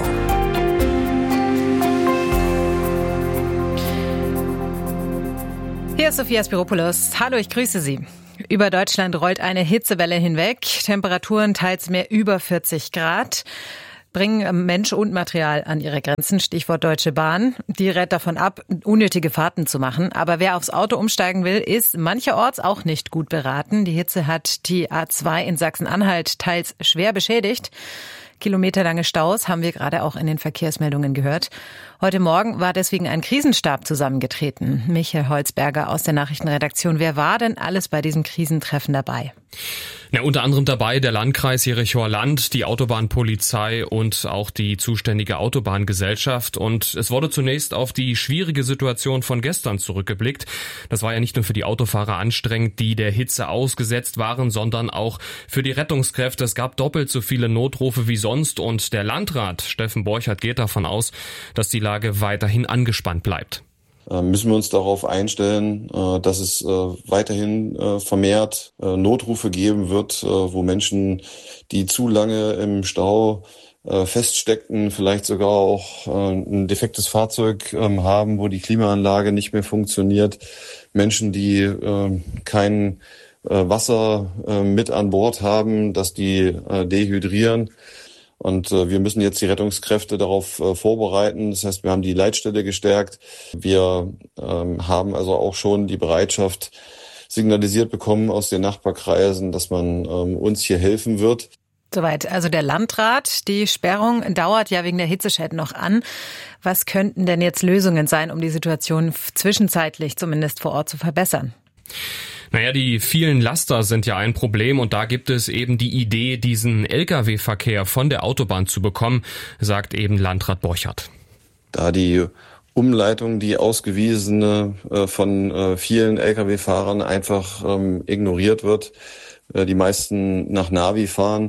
Hier ist Sophia Spiropoulos. Hallo, ich grüße Sie. Über Deutschland rollt eine Hitzewelle hinweg. Temperaturen teils mehr über vierzig Grad. Bringen Mensch und Material an ihre Grenzen. Stichwort Deutsche Bahn. Die rät davon ab, unnötige Fahrten zu machen. Aber wer aufs Auto umsteigen will, ist mancherorts auch nicht gut beraten. Die Hitze hat die A zwei in Sachsen-Anhalt teils schwer beschädigt. Kilometerlange Staus haben wir gerade auch in den Verkehrsmeldungen gehört. Heute Morgen war deswegen ein Krisenstab zusammengetreten. Michael Holzberger aus der Nachrichtenredaktion. Wer war denn alles bei diesem Krisentreffen dabei? Ja, unter anderem dabei der Landkreis Jerichower Land, die Autobahnpolizei und auch die zuständige Autobahngesellschaft. Und es wurde zunächst auf die schwierige Situation von gestern zurückgeblickt. Das war ja nicht nur für die Autofahrer anstrengend, die der Hitze ausgesetzt waren, sondern auch für die Rettungskräfte. Es gab doppelt so viele Notrufe wie sonst und der Landrat Steffen Borchert geht davon aus, dass die Lage weiterhin angespannt bleibt. Müssen wir uns darauf einstellen, dass es weiterhin vermehrt Notrufe geben wird, wo Menschen, die zu lange im Stau feststeckten, vielleicht sogar auch ein defektes Fahrzeug haben, wo die Klimaanlage nicht mehr funktioniert, Menschen, die kein Wasser mit an Bord haben, dass die dehydrieren. Und äh, wir müssen jetzt die Rettungskräfte darauf äh, vorbereiten. Das heißt, wir haben die Leitstelle gestärkt. Wir ähm, haben also auch schon die Bereitschaft signalisiert bekommen aus den Nachbarkreisen, dass man ähm, uns hier helfen wird. Soweit also der Landrat. Die Sperrung dauert ja wegen der Hitzeschäden noch an. Was könnten denn jetzt Lösungen sein, um die Situation zwischenzeitlich zumindest vor Ort zu verbessern? Naja, die vielen Laster sind ja ein Problem und da gibt es eben die Idee, diesen L K W-Verkehr von der Autobahn zu bekommen, sagt eben Landrat Borchert. Da die Umleitung, die ausgewiesene äh, von äh, vielen L K W-Fahrern einfach ähm, ignoriert wird, äh, die meisten nach Navi fahren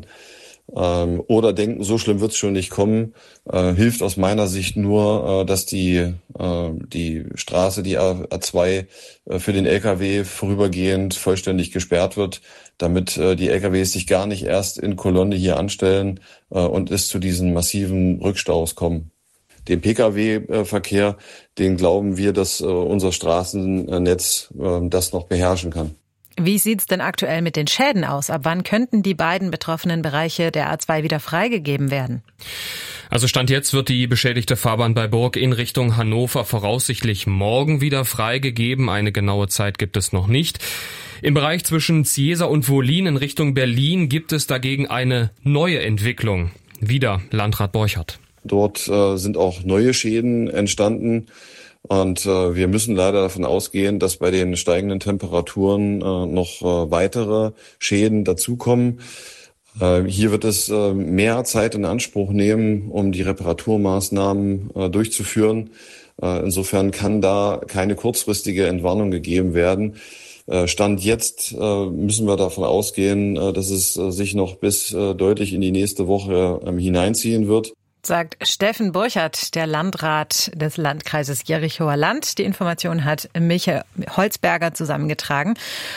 ähm, oder denken, so schlimm wird es schon nicht kommen, äh, hilft aus meiner Sicht nur, äh, dass die äh, die Straße, die A zwei äh, für den L K W vorübergehend vollständig gesperrt wird, damit äh, die L K Ws sich gar nicht erst in Kolonne hier anstellen äh, und es zu diesen massiven Rückstaus kommen. Den P K W-Verkehr, den glauben wir, dass äh, unser Straßennetz äh, das noch beherrschen kann. Wie sieht's denn aktuell mit den Schäden aus? Ab wann könnten die beiden betroffenen Bereiche der A zwei wieder freigegeben werden? Also Stand jetzt wird die beschädigte Fahrbahn bei Burg in Richtung Hannover voraussichtlich morgen wieder freigegeben. Eine genaue Zeit gibt es noch nicht. Im Bereich zwischen Ciesa und Wohlin in Richtung Berlin gibt es dagegen eine neue Entwicklung. Wieder Landrat Borchert. Dort äh, sind auch neue Schäden entstanden. Und äh, wir müssen leider davon ausgehen, dass bei den steigenden Temperaturen äh, noch äh, weitere Schäden dazukommen. Äh, hier wird es äh, mehr Zeit in Anspruch nehmen, um die Reparaturmaßnahmen äh, durchzuführen. Äh, insofern kann da keine kurzfristige Entwarnung gegeben werden. Äh, Stand jetzt äh, müssen wir davon ausgehen, äh, dass es äh, sich noch bis äh, deutlich in die nächste Woche äh, hineinziehen wird. Sagt Steffen Borchert, der Landrat des Landkreises Jerichower Land. Die Information hat Michael Holzberger zusammengetragen.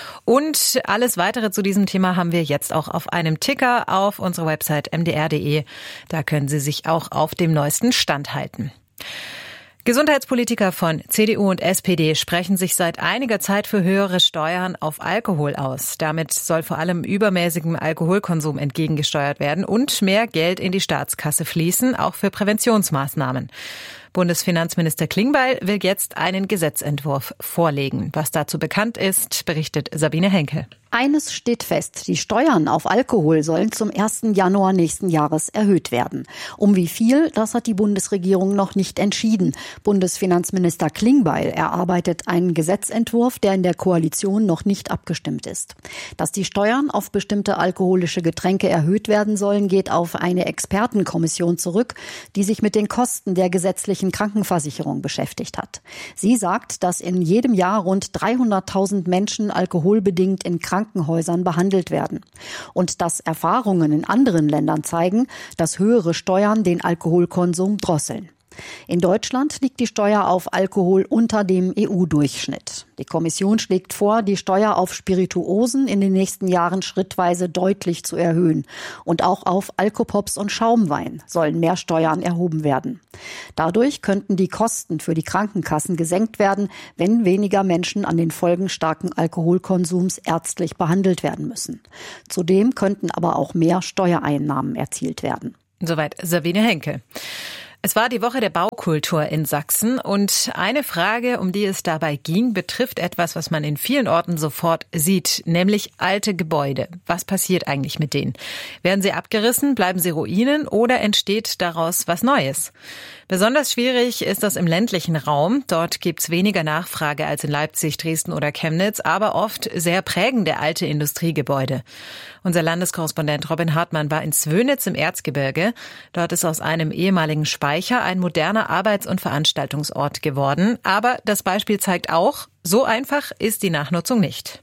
Und alles Weitere zu diesem Thema haben wir jetzt auch auf einem Ticker auf unserer Website m d r punkt d e. Da können Sie sich auch auf dem neuesten Stand halten. Gesundheitspolitiker von C D U und S P D sprechen sich seit einiger Zeit für höhere Steuern auf Alkohol aus. Damit soll vor allem übermäßigem Alkoholkonsum entgegengesteuert werden und mehr Geld in die Staatskasse fließen, auch für Präventionsmaßnahmen. Bundesfinanzminister Klingbeil will jetzt einen Gesetzentwurf vorlegen. Was dazu bekannt ist, berichtet Sabine Henkel. Eines steht fest, die Steuern auf Alkohol sollen zum ersten Januar nächsten Jahres erhöht werden. Um wie viel, das hat die Bundesregierung noch nicht entschieden. Bundesfinanzminister Klingbeil erarbeitet einen Gesetzentwurf, der in der Koalition noch nicht abgestimmt ist. Dass die Steuern auf bestimmte alkoholische Getränke erhöht werden sollen, geht auf eine Expertenkommission zurück, die sich mit den Kosten der gesetzlichen Krankenversicherung beschäftigt hat. Sie sagt, dass in jedem Jahr rund dreihunderttausend Menschen alkoholbedingt in Krankenhäusern behandelt werden. Und dass Erfahrungen in anderen Ländern zeigen, dass höhere Steuern den Alkoholkonsum drosseln. In Deutschland liegt die Steuer auf Alkohol unter dem E U-Durchschnitt. Die Kommission schlägt vor, die Steuer auf Spirituosen in den nächsten Jahren schrittweise deutlich zu erhöhen. Und auch auf Alkopops und Schaumwein sollen mehr Steuern erhoben werden. Dadurch könnten die Kosten für die Krankenkassen gesenkt werden, wenn weniger Menschen an den Folgen starken Alkoholkonsums ärztlich behandelt werden müssen. Zudem könnten aber auch mehr Steuereinnahmen erzielt werden. Soweit Sabine Henkel. Es war die Woche der Baukultur in Sachsen und eine Frage, um die es dabei ging, betrifft etwas, was man in vielen Orten sofort sieht, nämlich alte Gebäude. Was passiert eigentlich mit denen? Werden sie abgerissen, bleiben sie Ruinen oder entsteht daraus was Neues? Besonders schwierig ist das im ländlichen Raum. Dort gibt's weniger Nachfrage als in Leipzig, Dresden oder Chemnitz, aber oft sehr prägende alte Industriegebäude. Unser Landeskorrespondent Robin Hartmann war in Zwönitz im Erzgebirge. Dort ist aus einem ehemaligen Speicher ein moderner Arbeits- und Veranstaltungsort geworden. Aber das Beispiel zeigt auch, so einfach ist die Nachnutzung nicht.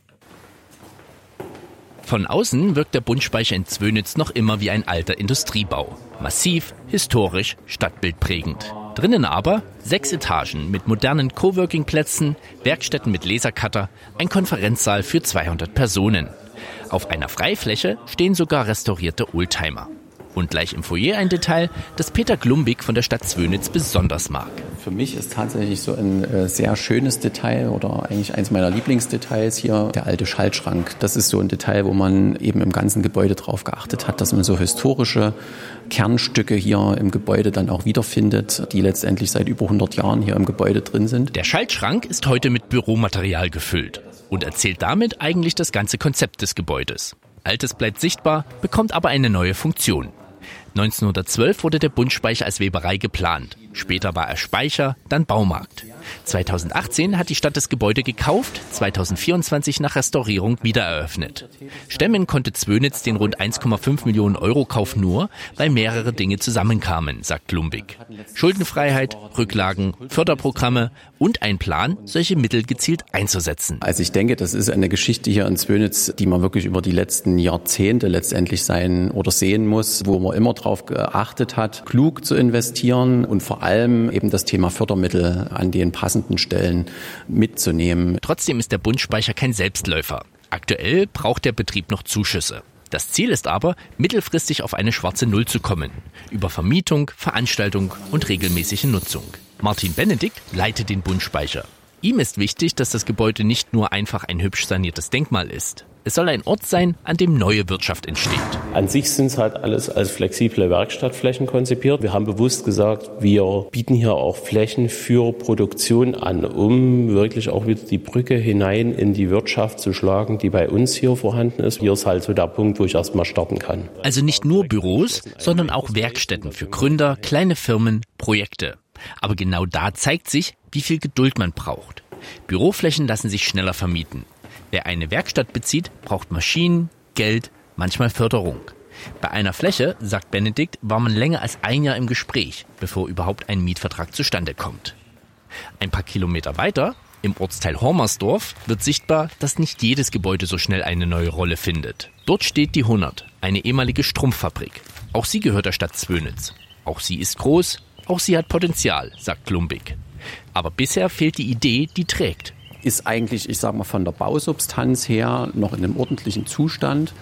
Von außen wirkt der Bundspeicher in Zwönitz noch immer wie ein alter Industriebau. Massiv, historisch, stadtbildprägend. Drinnen aber sechs Etagen mit modernen Coworking-Plätzen, Werkstätten mit Lasercutter, ein Konferenzsaal für zweihundert Personen. Auf einer Freifläche stehen sogar restaurierte Oldtimer. Und gleich im Foyer ein Detail, das Peter Glumbig von der Stadt Zwönitz besonders mag. Für mich ist tatsächlich so ein äh, sehr schönes Detail oder eigentlich eins meiner Lieblingsdetails hier der alte Schaltschrank. Das ist so ein Detail, wo man eben im ganzen Gebäude drauf geachtet hat, dass man so historische Kernstücke hier im Gebäude dann auch wiederfindet, die letztendlich seit über hundert Jahren hier im Gebäude drin sind. Der Schaltschrank ist heute mit Büromaterial gefüllt und erzählt damit eigentlich das ganze Konzept des Gebäudes. Altes bleibt sichtbar, bekommt aber eine neue Funktion. neunzehnhundertzwölf wurde der Bundspeicher als Weberei geplant. Später war er Speicher, dann Baumarkt. zweitausendachtzehn hat die Stadt das Gebäude gekauft, zweitausendvierundzwanzig nach Restaurierung wiedereröffnet. Stemmen konnte Zwönitz den rund eins Komma fünf Millionen Euro Kauf nur, weil mehrere Dinge zusammenkamen, sagt Glumbig. Schuldenfreiheit, Rücklagen, Förderprogramme und ein Plan, solche Mittel gezielt einzusetzen. Also ich denke, das ist eine Geschichte hier in Zwönitz, die man wirklich über die letzten Jahrzehnte letztendlich sein oder sehen muss, wo man immer darauf geachtet hat, klug zu investieren und vor allem eben das Thema Fördermittel an den passenden Stellen mitzunehmen. Trotzdem ist der Bundspeicher kein Selbstläufer. Aktuell braucht der Betrieb noch Zuschüsse. Das Ziel ist aber, mittelfristig auf eine schwarze Null zu kommen. Über Vermietung, Veranstaltung und regelmäßige Nutzung. Martin Benedikt leitet den Bundspeicher. Ihm ist wichtig, dass das Gebäude nicht nur einfach ein hübsch saniertes Denkmal ist. Es soll ein Ort sein, an dem neue Wirtschaft entsteht. An sich sind es halt alles als flexible Werkstattflächen konzipiert. Wir haben bewusst gesagt, wir bieten hier auch Flächen für Produktion an, um wirklich auch wieder die Brücke hinein in die Wirtschaft zu schlagen, die bei uns hier vorhanden ist. Hier ist halt so der Punkt, wo ich erstmal starten kann. Also nicht nur Büros, sondern auch Werkstätten für Gründer, kleine Firmen, Projekte. Aber genau da zeigt sich, wie viel Geduld man braucht. Büroflächen lassen sich schneller vermieten. Wer eine Werkstatt bezieht, braucht Maschinen, Geld, manchmal Förderung. Bei einer Fläche, sagt Benedikt, war man länger als ein Jahr im Gespräch, bevor überhaupt ein Mietvertrag zustande kommt. Ein paar Kilometer weiter, im Ortsteil Hormersdorf, wird sichtbar, dass nicht jedes Gebäude so schnell eine neue Rolle findet. Dort steht die hundert, eine ehemalige Strumpffabrik. Auch sie gehört der Stadt Zwönitz. Auch sie ist groß, auch sie hat Potenzial, sagt Glumbig. Aber bisher fehlt die Idee, die trägt. Ist eigentlich, ich sage mal, von der Bausubstanz her noch in einem ordentlichen Zustand.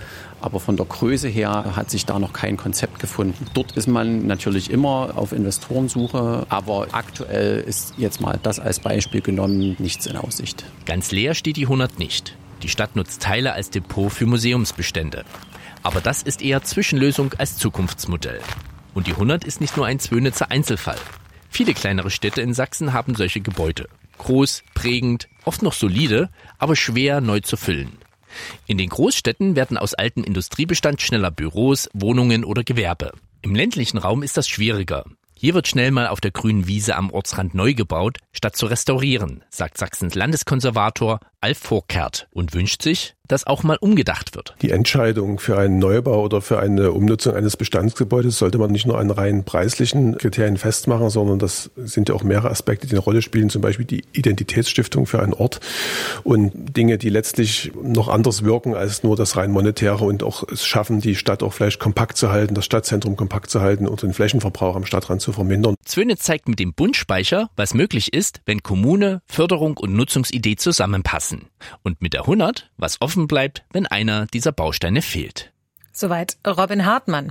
Aber von der Größe her hat sich da noch kein Konzept gefunden. Dort ist man natürlich immer auf Investorensuche, aber aktuell ist jetzt mal das als Beispiel genommen nichts in Aussicht. Ganz leer steht die hundert nicht. Die Stadt nutzt Teile als Depot für Museumsbestände. Aber das ist eher Zwischenlösung als Zukunftsmodell. Und die hundert ist nicht nur ein Zwönitzer Einzelfall. Viele kleinere Städte in Sachsen haben solche Gebäude. Groß, prägend, oft noch solide, aber schwer neu zu füllen. In den Großstädten werden aus altem Industriebestand schneller Büros, Wohnungen oder Gewerbe. Im ländlichen Raum ist das schwieriger. Hier wird schnell mal auf der grünen Wiese am Ortsrand neu gebaut, statt zu restaurieren, sagt Sachsens Landeskonservator Alf Vorkert und wünscht sich, dass auch mal umgedacht wird. Die Entscheidung für einen Neubau oder für eine Umnutzung eines Bestandsgebäudes sollte man nicht nur an rein preislichen Kriterien festmachen, sondern das sind ja auch mehrere Aspekte, die eine Rolle spielen, zum Beispiel die Identitätsstiftung für einen Ort und Dinge, die letztlich noch anders wirken als nur das rein monetäre und auch es schaffen, die Stadt auch vielleicht kompakt zu halten, das Stadtzentrum kompakt zu halten und den Flächenverbrauch am Stadtrand zu vermindern. Zwönitz zeigt mit dem Bundspeicher, was möglich ist, wenn Kommune, Förderung und Nutzungsidee zusammenpassen. Und mit der hundert, was offen bleibt, wenn einer dieser Bausteine fehlt. Soweit Robin Hartmann.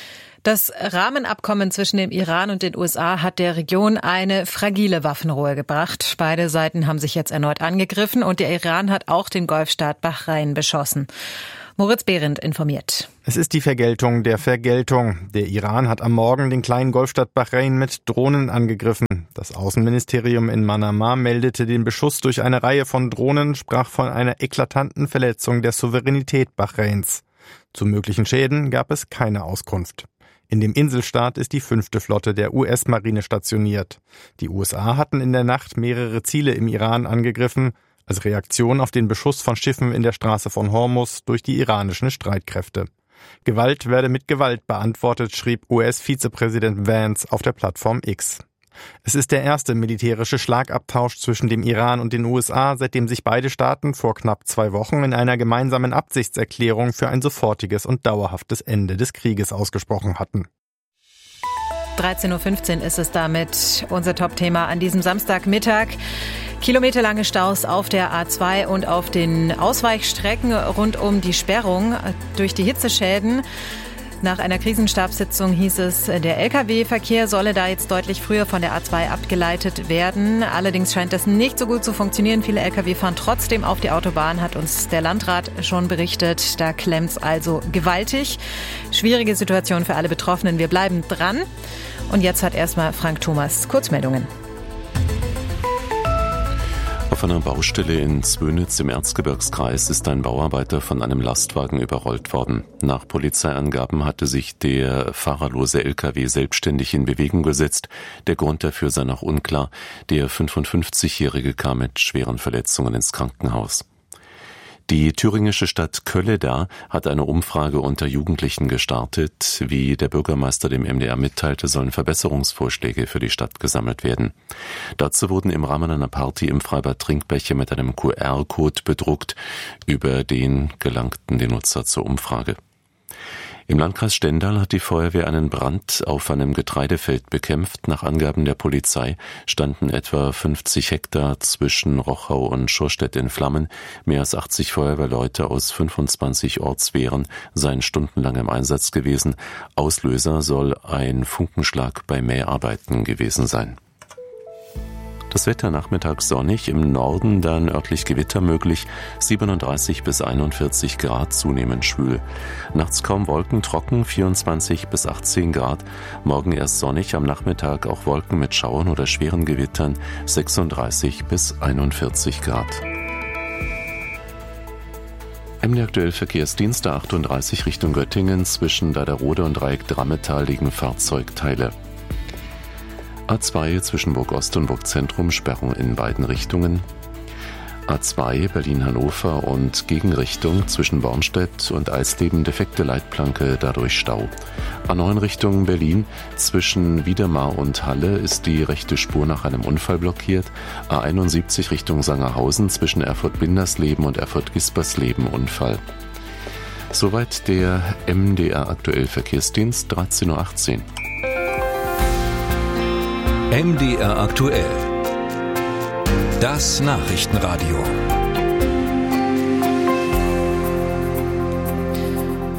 Das Rahmenabkommen zwischen dem Iran und den U S A hat der Region eine fragile Waffenruhe gebracht. Beide Seiten haben sich jetzt erneut angegriffen und der Iran hat auch den Golfstaat Bahrain beschossen. Moritz Behrendt informiert. Es ist die Vergeltung der Vergeltung. Der Iran hat am Morgen den kleinen Golfstaat Bahrain mit Drohnen angegriffen. Das Außenministerium in Manama meldete den Beschuss durch eine Reihe von Drohnen, sprach von einer eklatanten Verletzung der Souveränität Bahrains. Zu möglichen Schäden gab es keine Auskunft. In dem Inselstaat ist die fünfte Flotte der U S-Marine stationiert. Die U S A hatten in der Nacht mehrere Ziele im Iran angegriffen, als Reaktion auf den Beschuss von Schiffen in der Straße von Hormuz durch die iranischen Streitkräfte. Gewalt werde mit Gewalt beantwortet, schrieb U S-Vizepräsident Vance auf der Plattform X. Es ist der erste militärische Schlagabtausch zwischen dem Iran und den U S A, seitdem sich beide Staaten vor knapp zwei Wochen in einer gemeinsamen Absichtserklärung für ein sofortiges und dauerhaftes Ende des Krieges ausgesprochen hatten. dreizehn Uhr fünfzehn ist es damit unser Top-Thema an diesem Samstagmittag. Kilometerlange Staus auf der A zwei und auf den Ausweichstrecken rund um die Sperrung durch die Hitzeschäden. Nach einer Krisenstabssitzung hieß es, der L K W-Verkehr solle da jetzt deutlich früher von der A zwei abgeleitet werden. Allerdings scheint das nicht so gut zu funktionieren. Viele L K W fahren trotzdem auf die Autobahn, hat uns der Landrat schon berichtet. Da klemmt's also gewaltig. Schwierige Situation für alle Betroffenen. Wir bleiben dran. Und jetzt hat erstmal Frank Thomas Kurzmeldungen. Auf einer Baustelle in Zwönitz im Erzgebirgskreis ist ein Bauarbeiter von einem Lastwagen überrollt worden. Nach Polizeiangaben hatte sich der fahrerlose L K W selbstständig in Bewegung gesetzt. Der Grund dafür sei noch unklar. Der fünfundfünfzigjährige kam mit schweren Verletzungen ins Krankenhaus. Die thüringische Stadt Kölleda hat eine Umfrage unter Jugendlichen gestartet. Wie der Bürgermeister dem M D R mitteilte, sollen Verbesserungsvorschläge für die Stadt gesammelt werden. Dazu wurden im Rahmen einer Party im Freibad Trinkbecher mit einem Q R-Code bedruckt. Über den gelangten die Nutzer zur Umfrage. Im Landkreis Stendal hat die Feuerwehr einen Brand auf einem Getreidefeld bekämpft. Nach Angaben der Polizei standen etwa fünfzig Hektar zwischen Rochau und Schurstedt in Flammen. Mehr als achtzig Feuerwehrleute aus fünfundzwanzig Ortswehren seien stundenlang im Einsatz gewesen. Auslöser soll ein Funkenschlag bei Mäharbeiten gewesen sein. Das Wetter nachmittags sonnig, im Norden dann örtlich Gewitter möglich, siebenunddreißig bis einundvierzig Grad, zunehmend schwül. Nachts kaum Wolken, trocken, vierundzwanzig bis achtzehn Grad. Morgen erst sonnig, am Nachmittag auch Wolken mit Schauern oder schweren Gewittern, sechsunddreißig bis einundvierzig Grad. M D aktuell Verkehrsdienst der achtunddreißig Richtung Göttingen, zwischen Werderode und Dreieck Drammetal liegen Fahrzeugteile. A zwei zwischen Burg Ost und Burg Zentrum, Sperrung in beiden Richtungen. A zwei Berlin-Hannover und Gegenrichtung zwischen Bornstedt und Eisleben, defekte Leitplanke, dadurch Stau. A neun Richtung Berlin, zwischen Wiedemar und Halle ist die rechte Spur nach einem Unfall blockiert. A einundsiebzig Richtung Sangerhausen, zwischen Erfurt-Bindersleben und Erfurt-Gispersleben, Unfall. Soweit der M D R aktuell Verkehrsdienst, dreizehn Uhr achtzehn. M D R aktuell. Das Nachrichtenradio.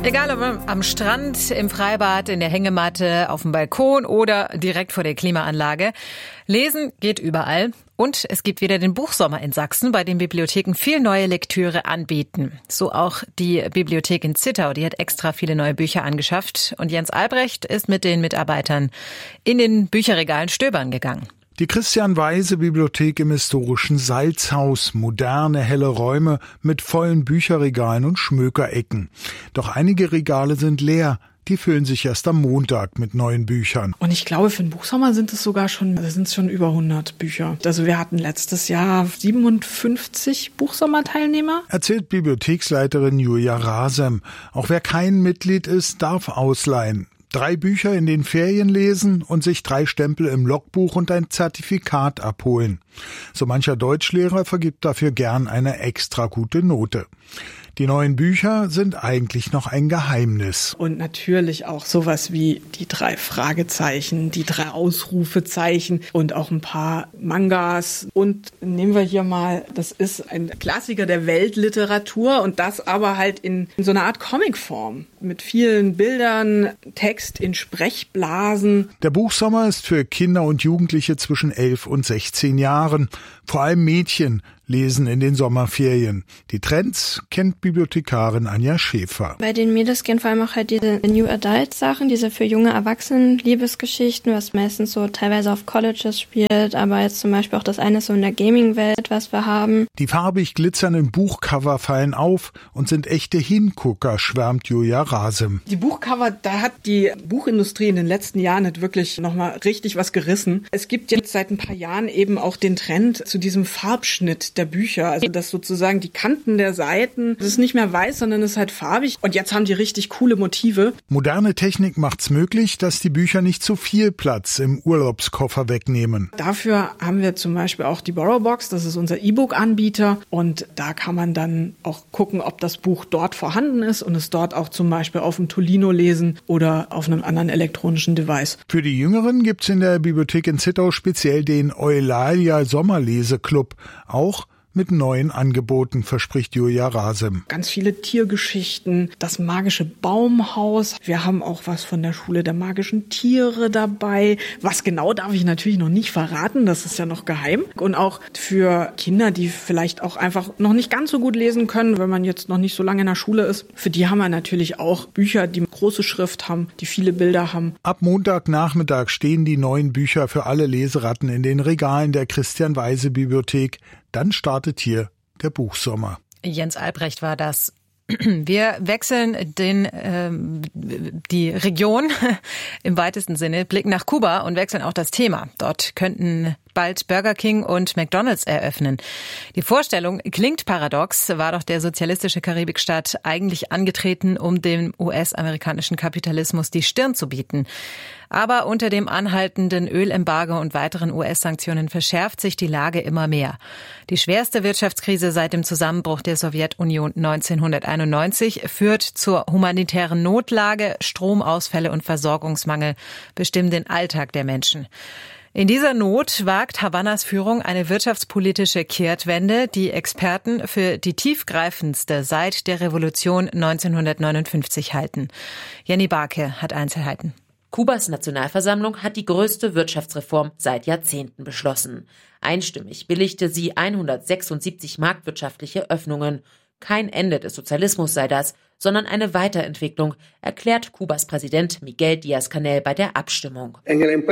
Egal ob am Strand, im Freibad, in der Hängematte, auf dem Balkon oder direkt vor der Klimaanlage. Lesen geht überall. Und es gibt wieder den Buchsommer in Sachsen, bei dem Bibliotheken viel neue Lektüre anbieten. So auch die Bibliothek in Zittau, die hat extra viele neue Bücher angeschafft. Und Jens Albrecht ist mit den Mitarbeitern in den Bücherregalen stöbern gegangen. Die Christian-Weise-Bibliothek im historischen Salzhaus. Moderne, helle Räume mit vollen Bücherregalen und Schmökerecken. Doch einige Regale sind leer. Die füllen sich erst am Montag mit neuen Büchern. Und ich glaube, für den Buchsommer sind es sogar schon, also sind es schon über hundert Bücher. Also wir hatten letztes Jahr siebenundfünfzig Buchsommerteilnehmer. Erzählt Bibliotheksleiterin Julia Rasem. Auch wer kein Mitglied ist, darf ausleihen. Drei Bücher in den Ferien lesen und sich drei Stempel im Logbuch und ein Zertifikat abholen. So mancher Deutschlehrer vergibt dafür gern eine extra gute Note. Die neuen Bücher sind eigentlich noch ein Geheimnis. Und natürlich auch sowas wie die drei Fragezeichen, die drei Ausrufezeichen und auch ein paar Mangas. Und nehmen wir hier mal, das ist ein Klassiker der Weltliteratur und das aber halt in, in so einer Art Comicform mit vielen Bildern, Text in Sprechblasen. Der Buchsommer ist für Kinder und Jugendliche zwischen elf und sechzehn Jahren. Vor allem Mädchen lesen in den Sommerferien. Die Trends kennt Bibliothekarin Anja Schäfer. Bei den Mädels gehen vor allem auch halt diese New Adult Sachen, diese für junge Erwachsenen Liebesgeschichten, was meistens so teilweise auf Colleges spielt, aber jetzt zum Beispiel auch das eine so in der Gaming-Welt, was wir haben. Die farbig glitzernden Buchcover fallen auf und sind echte Hingucker, schwärmt Julia Rasem. Die Buchcover, da hat die Buchindustrie in den letzten Jahren nicht wirklich nochmal richtig was gerissen. Es gibt jetzt seit ein paar Jahren eben auch den Trend zu diesem Farbschnitt der Bücher, also dass sozusagen die Kanten der Seiten, das ist nicht mehr weiß, sondern es ist halt farbig und jetzt haben die richtig coole Motive. Moderne Technik macht's möglich, dass die Bücher nicht zu viel Platz im Urlaubskoffer wegnehmen. Dafür haben wir zum Beispiel auch die Borrowbox, das ist unser E-Book-Anbieter und da kann man dann auch gucken, ob das Buch dort vorhanden ist und es dort auch zum Beispiel auf dem Tolino lesen oder auf einem anderen elektronischen Device. Für die Jüngeren gibt's in der Bibliothek in Zittau speziell den Eulalia Sommerleseklub, auch mit neuen Angeboten, verspricht Julia Rasem. Ganz viele Tiergeschichten, das magische Baumhaus. Wir haben auch was von der Schule der magischen Tiere dabei. Was genau darf ich natürlich noch nicht verraten, das ist ja noch geheim. Und auch für Kinder, die vielleicht auch einfach noch nicht ganz so gut lesen können, wenn man jetzt noch nicht so lange in der Schule ist. Für die haben wir natürlich auch Bücher, die große Schrift haben, die viele Bilder haben. Ab Montagnachmittag stehen die neuen Bücher für alle Leseratten in den Regalen der Christian-Weise-Bibliothek. Dann startet hier der Buchsommer. Jens Albrecht war das. Wir wechseln den, ähm, die Region im weitesten Sinne, blicken nach Kuba und wechseln auch das Thema. Dort könnten bald Burger King und McDonald's eröffnen. Die Vorstellung klingt paradox, war doch der sozialistische Karibikstaat eigentlich angetreten, um dem U S-amerikanischen Kapitalismus die Stirn zu bieten. Aber unter dem anhaltenden Ölembargo und weiteren U S-Sanktionen verschärft sich die Lage immer mehr. Die schwerste Wirtschaftskrise seit dem Zusammenbruch der Sowjetunion neunzehnhunderteinundneunzig führt zur humanitären Notlage. Stromausfälle und Versorgungsmangel bestimmen den Alltag der Menschen. In dieser Not wagt Havannas Führung eine wirtschaftspolitische Kehrtwende, die Experten für die tiefgreifendste seit der Revolution neunzehnhundertneunundfünfzig halten. Jenny Barke hat Einzelheiten. Kubas Nationalversammlung hat die größte Wirtschaftsreform seit Jahrzehnten beschlossen. Einstimmig billigte sie hundertsechsundsiebzig marktwirtschaftliche Öffnungen. Kein Ende des Sozialismus sei das, sondern eine Weiterentwicklung, erklärt Kubas Präsident Miguel Díaz-Canel bei der Abstimmung.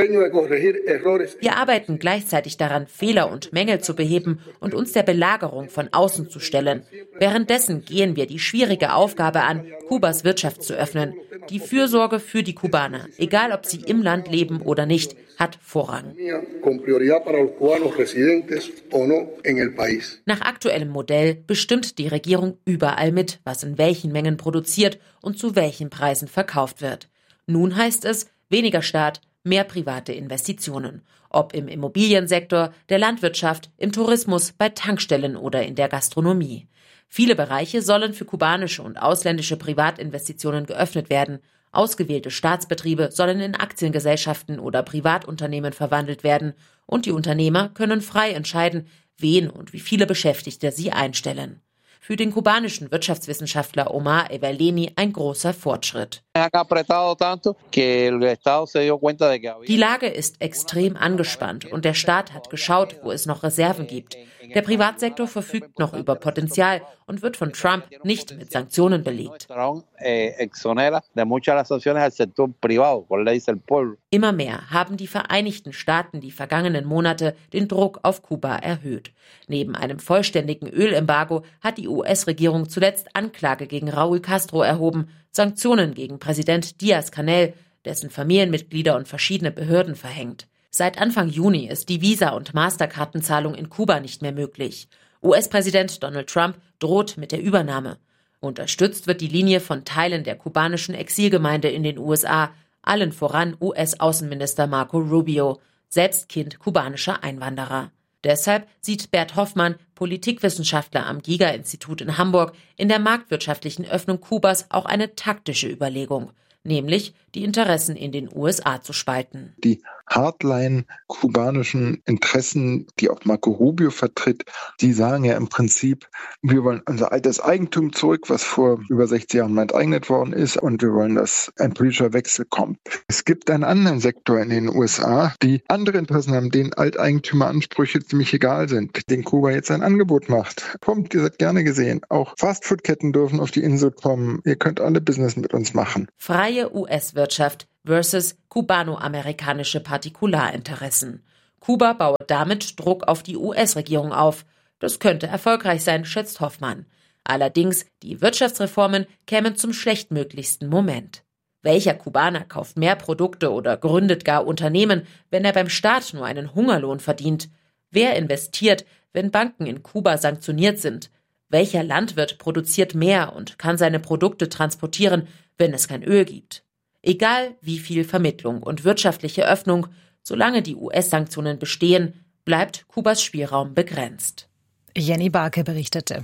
Wir arbeiten gleichzeitig daran, Fehler und Mängel zu beheben und uns der Belagerung von außen zu stellen. Währenddessen gehen wir die schwierige Aufgabe an, Kubas Wirtschaft zu öffnen. Die Fürsorge für die Kubaner, egal ob sie im Land leben oder nicht, hat Vorrang. Nach aktuellem Modell bestimmt die Regierung überall mit, was in welchen Mengen produziert und zu welchen Preisen verkauft wird. Nun heißt es, weniger Staat, mehr private Investitionen. Ob im Immobiliensektor, der Landwirtschaft, im Tourismus, bei Tankstellen oder in der Gastronomie. Viele Bereiche sollen für kubanische und ausländische Privatinvestitionen geöffnet werden. Ausgewählte Staatsbetriebe sollen in Aktiengesellschaften oder Privatunternehmen verwandelt werden. Und die Unternehmer können frei entscheiden, wen und wie viele Beschäftigte sie einstellen. Für den kubanischen Wirtschaftswissenschaftler Omar Eberleni ein großer Fortschritt. Die Lage ist extrem angespannt und der Staat hat geschaut, wo es noch Reserven gibt. Der Privatsektor verfügt noch über Potenzial und wird von Trump nicht mit Sanktionen belegt. Immer mehr haben die Vereinigten Staaten die vergangenen Monate den Druck auf Kuba erhöht. Neben einem vollständigen Ölembargo hat die U S-Regierung zuletzt Anklage gegen Raúl Castro erhoben, Sanktionen gegen Präsident Díaz-Canel, dessen Familienmitglieder und verschiedene Behörden verhängt. Seit Anfang Juni ist die Visa- und Masterkartenzahlung in Kuba nicht mehr möglich. U S-Präsident Donald Trump droht mit der Übernahme. Unterstützt wird die Linie von Teilen der kubanischen Exilgemeinde in den U S A, allen voran U S-Außenminister Marco Rubio, selbst Kind kubanischer Einwanderer. Deshalb sieht Bert Hoffmann, Politikwissenschaftler am Giga-Institut in Hamburg, in der marktwirtschaftlichen Öffnung Kubas auch eine taktische Überlegung, nämlich die Interessen in den U S A zu spalten. Die Hardline-kubanischen Interessen, die auch Marco Rubio vertritt, die sagen ja im Prinzip, wir wollen unser altes Eigentum zurück, was vor über sechzig Jahren mal enteignet worden ist, und wir wollen, dass ein politischer Wechsel kommt. Es gibt einen anderen Sektor in den U S A, die andere Interessen haben, denen Alteigentümeransprüche ziemlich egal sind, denen Kuba jetzt ein Angebot macht. Kommt, ihr seid gerne gesehen. Auch Fastfood-Ketten dürfen auf die Insel kommen. Ihr könnt alle Business mit uns machen. Freie U S-Wirtschaft versus kubano-amerikanische Partikularinteressen. Kuba baut damit Druck auf die U S-Regierung auf. Das könnte erfolgreich sein, schätzt Hoffmann. Allerdings, die Wirtschaftsreformen kämen zum schlechtmöglichsten Moment. Welcher Kubaner kauft mehr Produkte oder gründet gar Unternehmen, wenn er beim Staat nur einen Hungerlohn verdient? Wer investiert, wenn Banken in Kuba sanktioniert sind? Welcher Landwirt produziert mehr und kann seine Produkte transportieren, wenn es kein Öl gibt? Egal wie viel Vermittlung und wirtschaftliche Öffnung, solange die U S-Sanktionen bestehen, bleibt Kubas Spielraum begrenzt. Jenny Barke berichtete.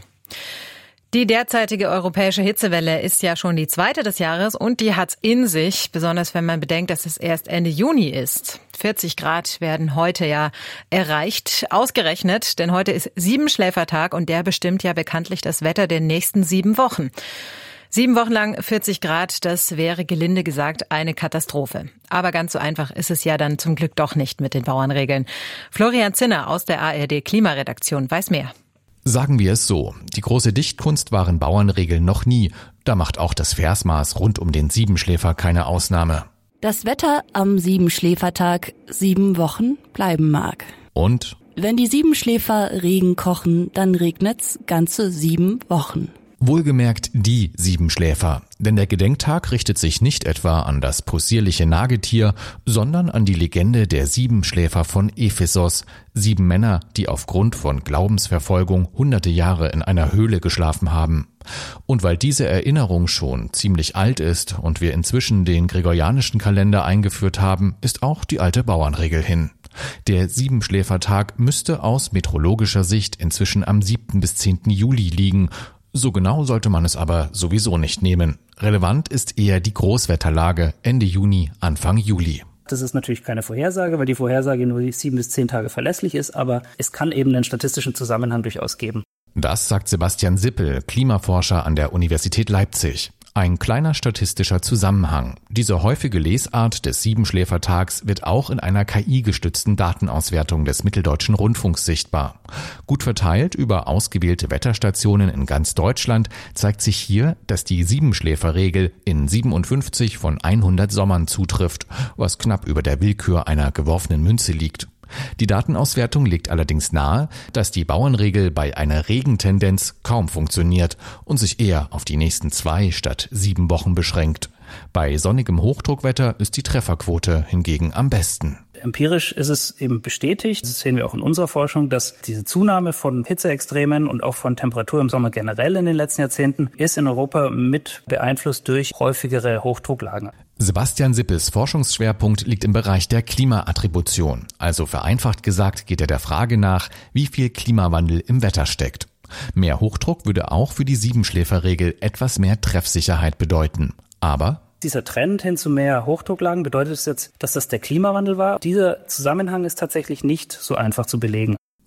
Die derzeitige europäische Hitzewelle ist ja schon die zweite des Jahres und die hat's in sich, besonders wenn man bedenkt, dass es erst Ende Juni ist. vierzig Grad werden heute ja erreicht, ausgerechnet, denn heute ist Siebenschläfertag und der bestimmt ja bekanntlich das Wetter der nächsten sieben Wochen. Sieben Wochen lang vierzig Grad, das wäre gelinde gesagt eine Katastrophe. Aber ganz so einfach ist es ja dann zum Glück doch nicht mit den Bauernregeln. Florian Zinner aus der A R D Klimaredaktion weiß mehr. Sagen wir es so, die große Dichtkunst waren Bauernregeln noch nie. Da macht auch das Versmaß rund um den Siebenschläfer keine Ausnahme. Das Wetter am Siebenschläfertag sieben Wochen bleiben mag. Und? Wenn die Siebenschläfer Regen kochen, dann regnet's ganze sieben Wochen. Wohlgemerkt die Siebenschläfer, denn der Gedenktag richtet sich nicht etwa an das possierliche Nagetier, sondern an die Legende der Siebenschläfer von Ephesos, sieben Männer, die aufgrund von Glaubensverfolgung hunderte Jahre in einer Höhle geschlafen haben. Und weil diese Erinnerung schon ziemlich alt ist und wir inzwischen den gregorianischen Kalender eingeführt haben, ist auch die alte Bauernregel hin. Der Siebenschläfertag müsste aus meteorologischer Sicht inzwischen am siebten bis zehnten Juli liegen. So genau sollte man es aber sowieso nicht nehmen. Relevant ist eher die Großwetterlage Ende Juni, Anfang Juli. Das ist natürlich keine Vorhersage, weil die Vorhersage nur sieben bis zehn Tage verlässlich ist, aber es kann eben einen statistischen Zusammenhang durchaus geben. Das sagt Sebastian Sippel, Klimaforscher an der Universität Leipzig. Ein kleiner statistischer Zusammenhang. Diese häufige Lesart des Siebenschläfertags wird auch in einer K I-gestützten Datenauswertung des Mitteldeutschen Rundfunks sichtbar. Gut verteilt über ausgewählte Wetterstationen in ganz Deutschland zeigt sich hier, dass die Siebenschläferregel in siebenundfünfzig von hundert Sommern zutrifft, was knapp über der Willkür einer geworfenen Münze liegt. Die Datenauswertung legt allerdings nahe, dass die Bauernregel bei einer Regentendenz kaum funktioniert und sich eher auf die nächsten zwei statt sieben Wochen beschränkt. Bei sonnigem Hochdruckwetter ist die Trefferquote hingegen am besten. Empirisch ist es eben bestätigt, das sehen wir auch in unserer Forschung, dass diese Zunahme von Hitzeextremen und auch von Temperatur im Sommer generell in den letzten Jahrzehnten ist in Europa mit beeinflusst durch häufigere Hochdrucklagen. Sebastian Sippels Forschungsschwerpunkt liegt im Bereich der Klimaattribution. Also vereinfacht gesagt geht er der Frage nach, wie viel Klimawandel im Wetter steckt. Mehr Hochdruck würde auch für die Siebenschläferregel etwas mehr Treffsicherheit bedeuten. Aber dieser Trend hin zu mehr Hochdrucklagen, bedeutet es jetzt, dass das der Klimawandel war? Dieser Zusammenhang ist tatsächlich nicht so einfach zu belegen.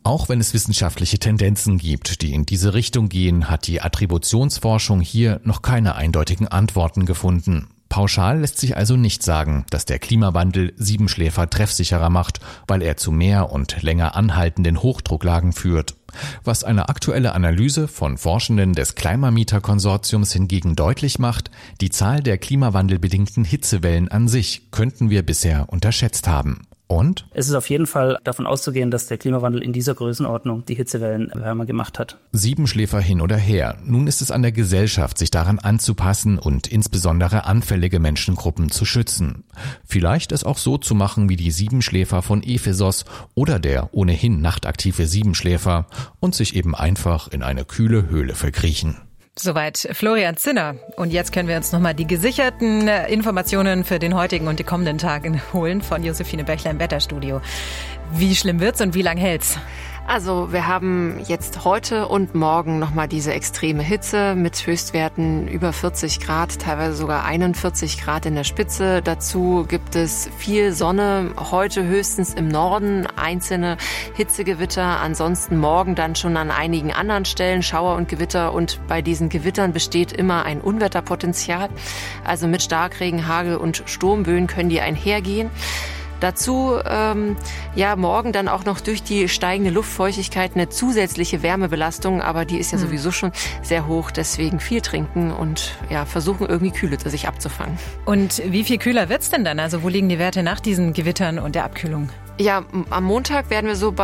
Auch wenn es wissenschaftliche Tendenzen gibt, die in diese Richtung gehen, hat die Attributionsforschung hier noch keine eindeutigen Antworten gefunden. Pauschal lässt sich also nicht sagen, dass der Klimawandel Siebenschläfer treffsicherer macht, weil er zu mehr und länger anhaltenden Hochdrucklagen führt. Was eine aktuelle Analyse von Forschenden des Climameter-Konsortiums hingegen deutlich macht, die Zahl der klimawandelbedingten Hitzewellen an sich könnten wir bisher unterschätzt haben. Und? Es ist auf jeden Fall davon auszugehen, dass der Klimawandel in dieser Größenordnung die Hitzewellen wärmer gemacht hat. Siebenschläfer hin oder her. Nun ist es an der Gesellschaft, sich daran anzupassen und insbesondere anfällige Menschengruppen zu schützen. Vielleicht es auch so zu machen wie die Siebenschläfer von Ephesos oder der ohnehin nachtaktive Siebenschläfer und sich eben einfach in eine kühle Höhle verkriechen. Soweit Florian Zinner. Und jetzt können wir uns nochmal die gesicherten Informationen für den heutigen und die kommenden Tage holen von Josephine Bechler im Wetterstudio. Wie schlimm wird's und wie lang hält's? Also wir haben jetzt heute und morgen nochmal diese extreme Hitze mit Höchstwerten über vierzig Grad, teilweise sogar einundvierzig Grad in der Spitze. Dazu gibt es viel Sonne, heute höchstens im Norden, einzelne Hitzegewitter. Ansonsten morgen dann schon an einigen anderen Stellen Schauer und Gewitter. Und bei diesen Gewittern besteht immer ein Unwetterpotenzial. Also mit Starkregen, Hagel und Sturmböen können die einhergehen. Dazu ähm, ja morgen dann auch noch durch die steigende Luftfeuchtigkeit eine zusätzliche Wärmebelastung, aber die ist ja sowieso schon sehr hoch, deswegen viel trinken und ja versuchen irgendwie Kühle sich abzufangen. Und wie viel kühler wird's denn dann? Also wo liegen die Werte nach diesen Gewittern und der Abkühlung? Ja, am Montag werden wir so bei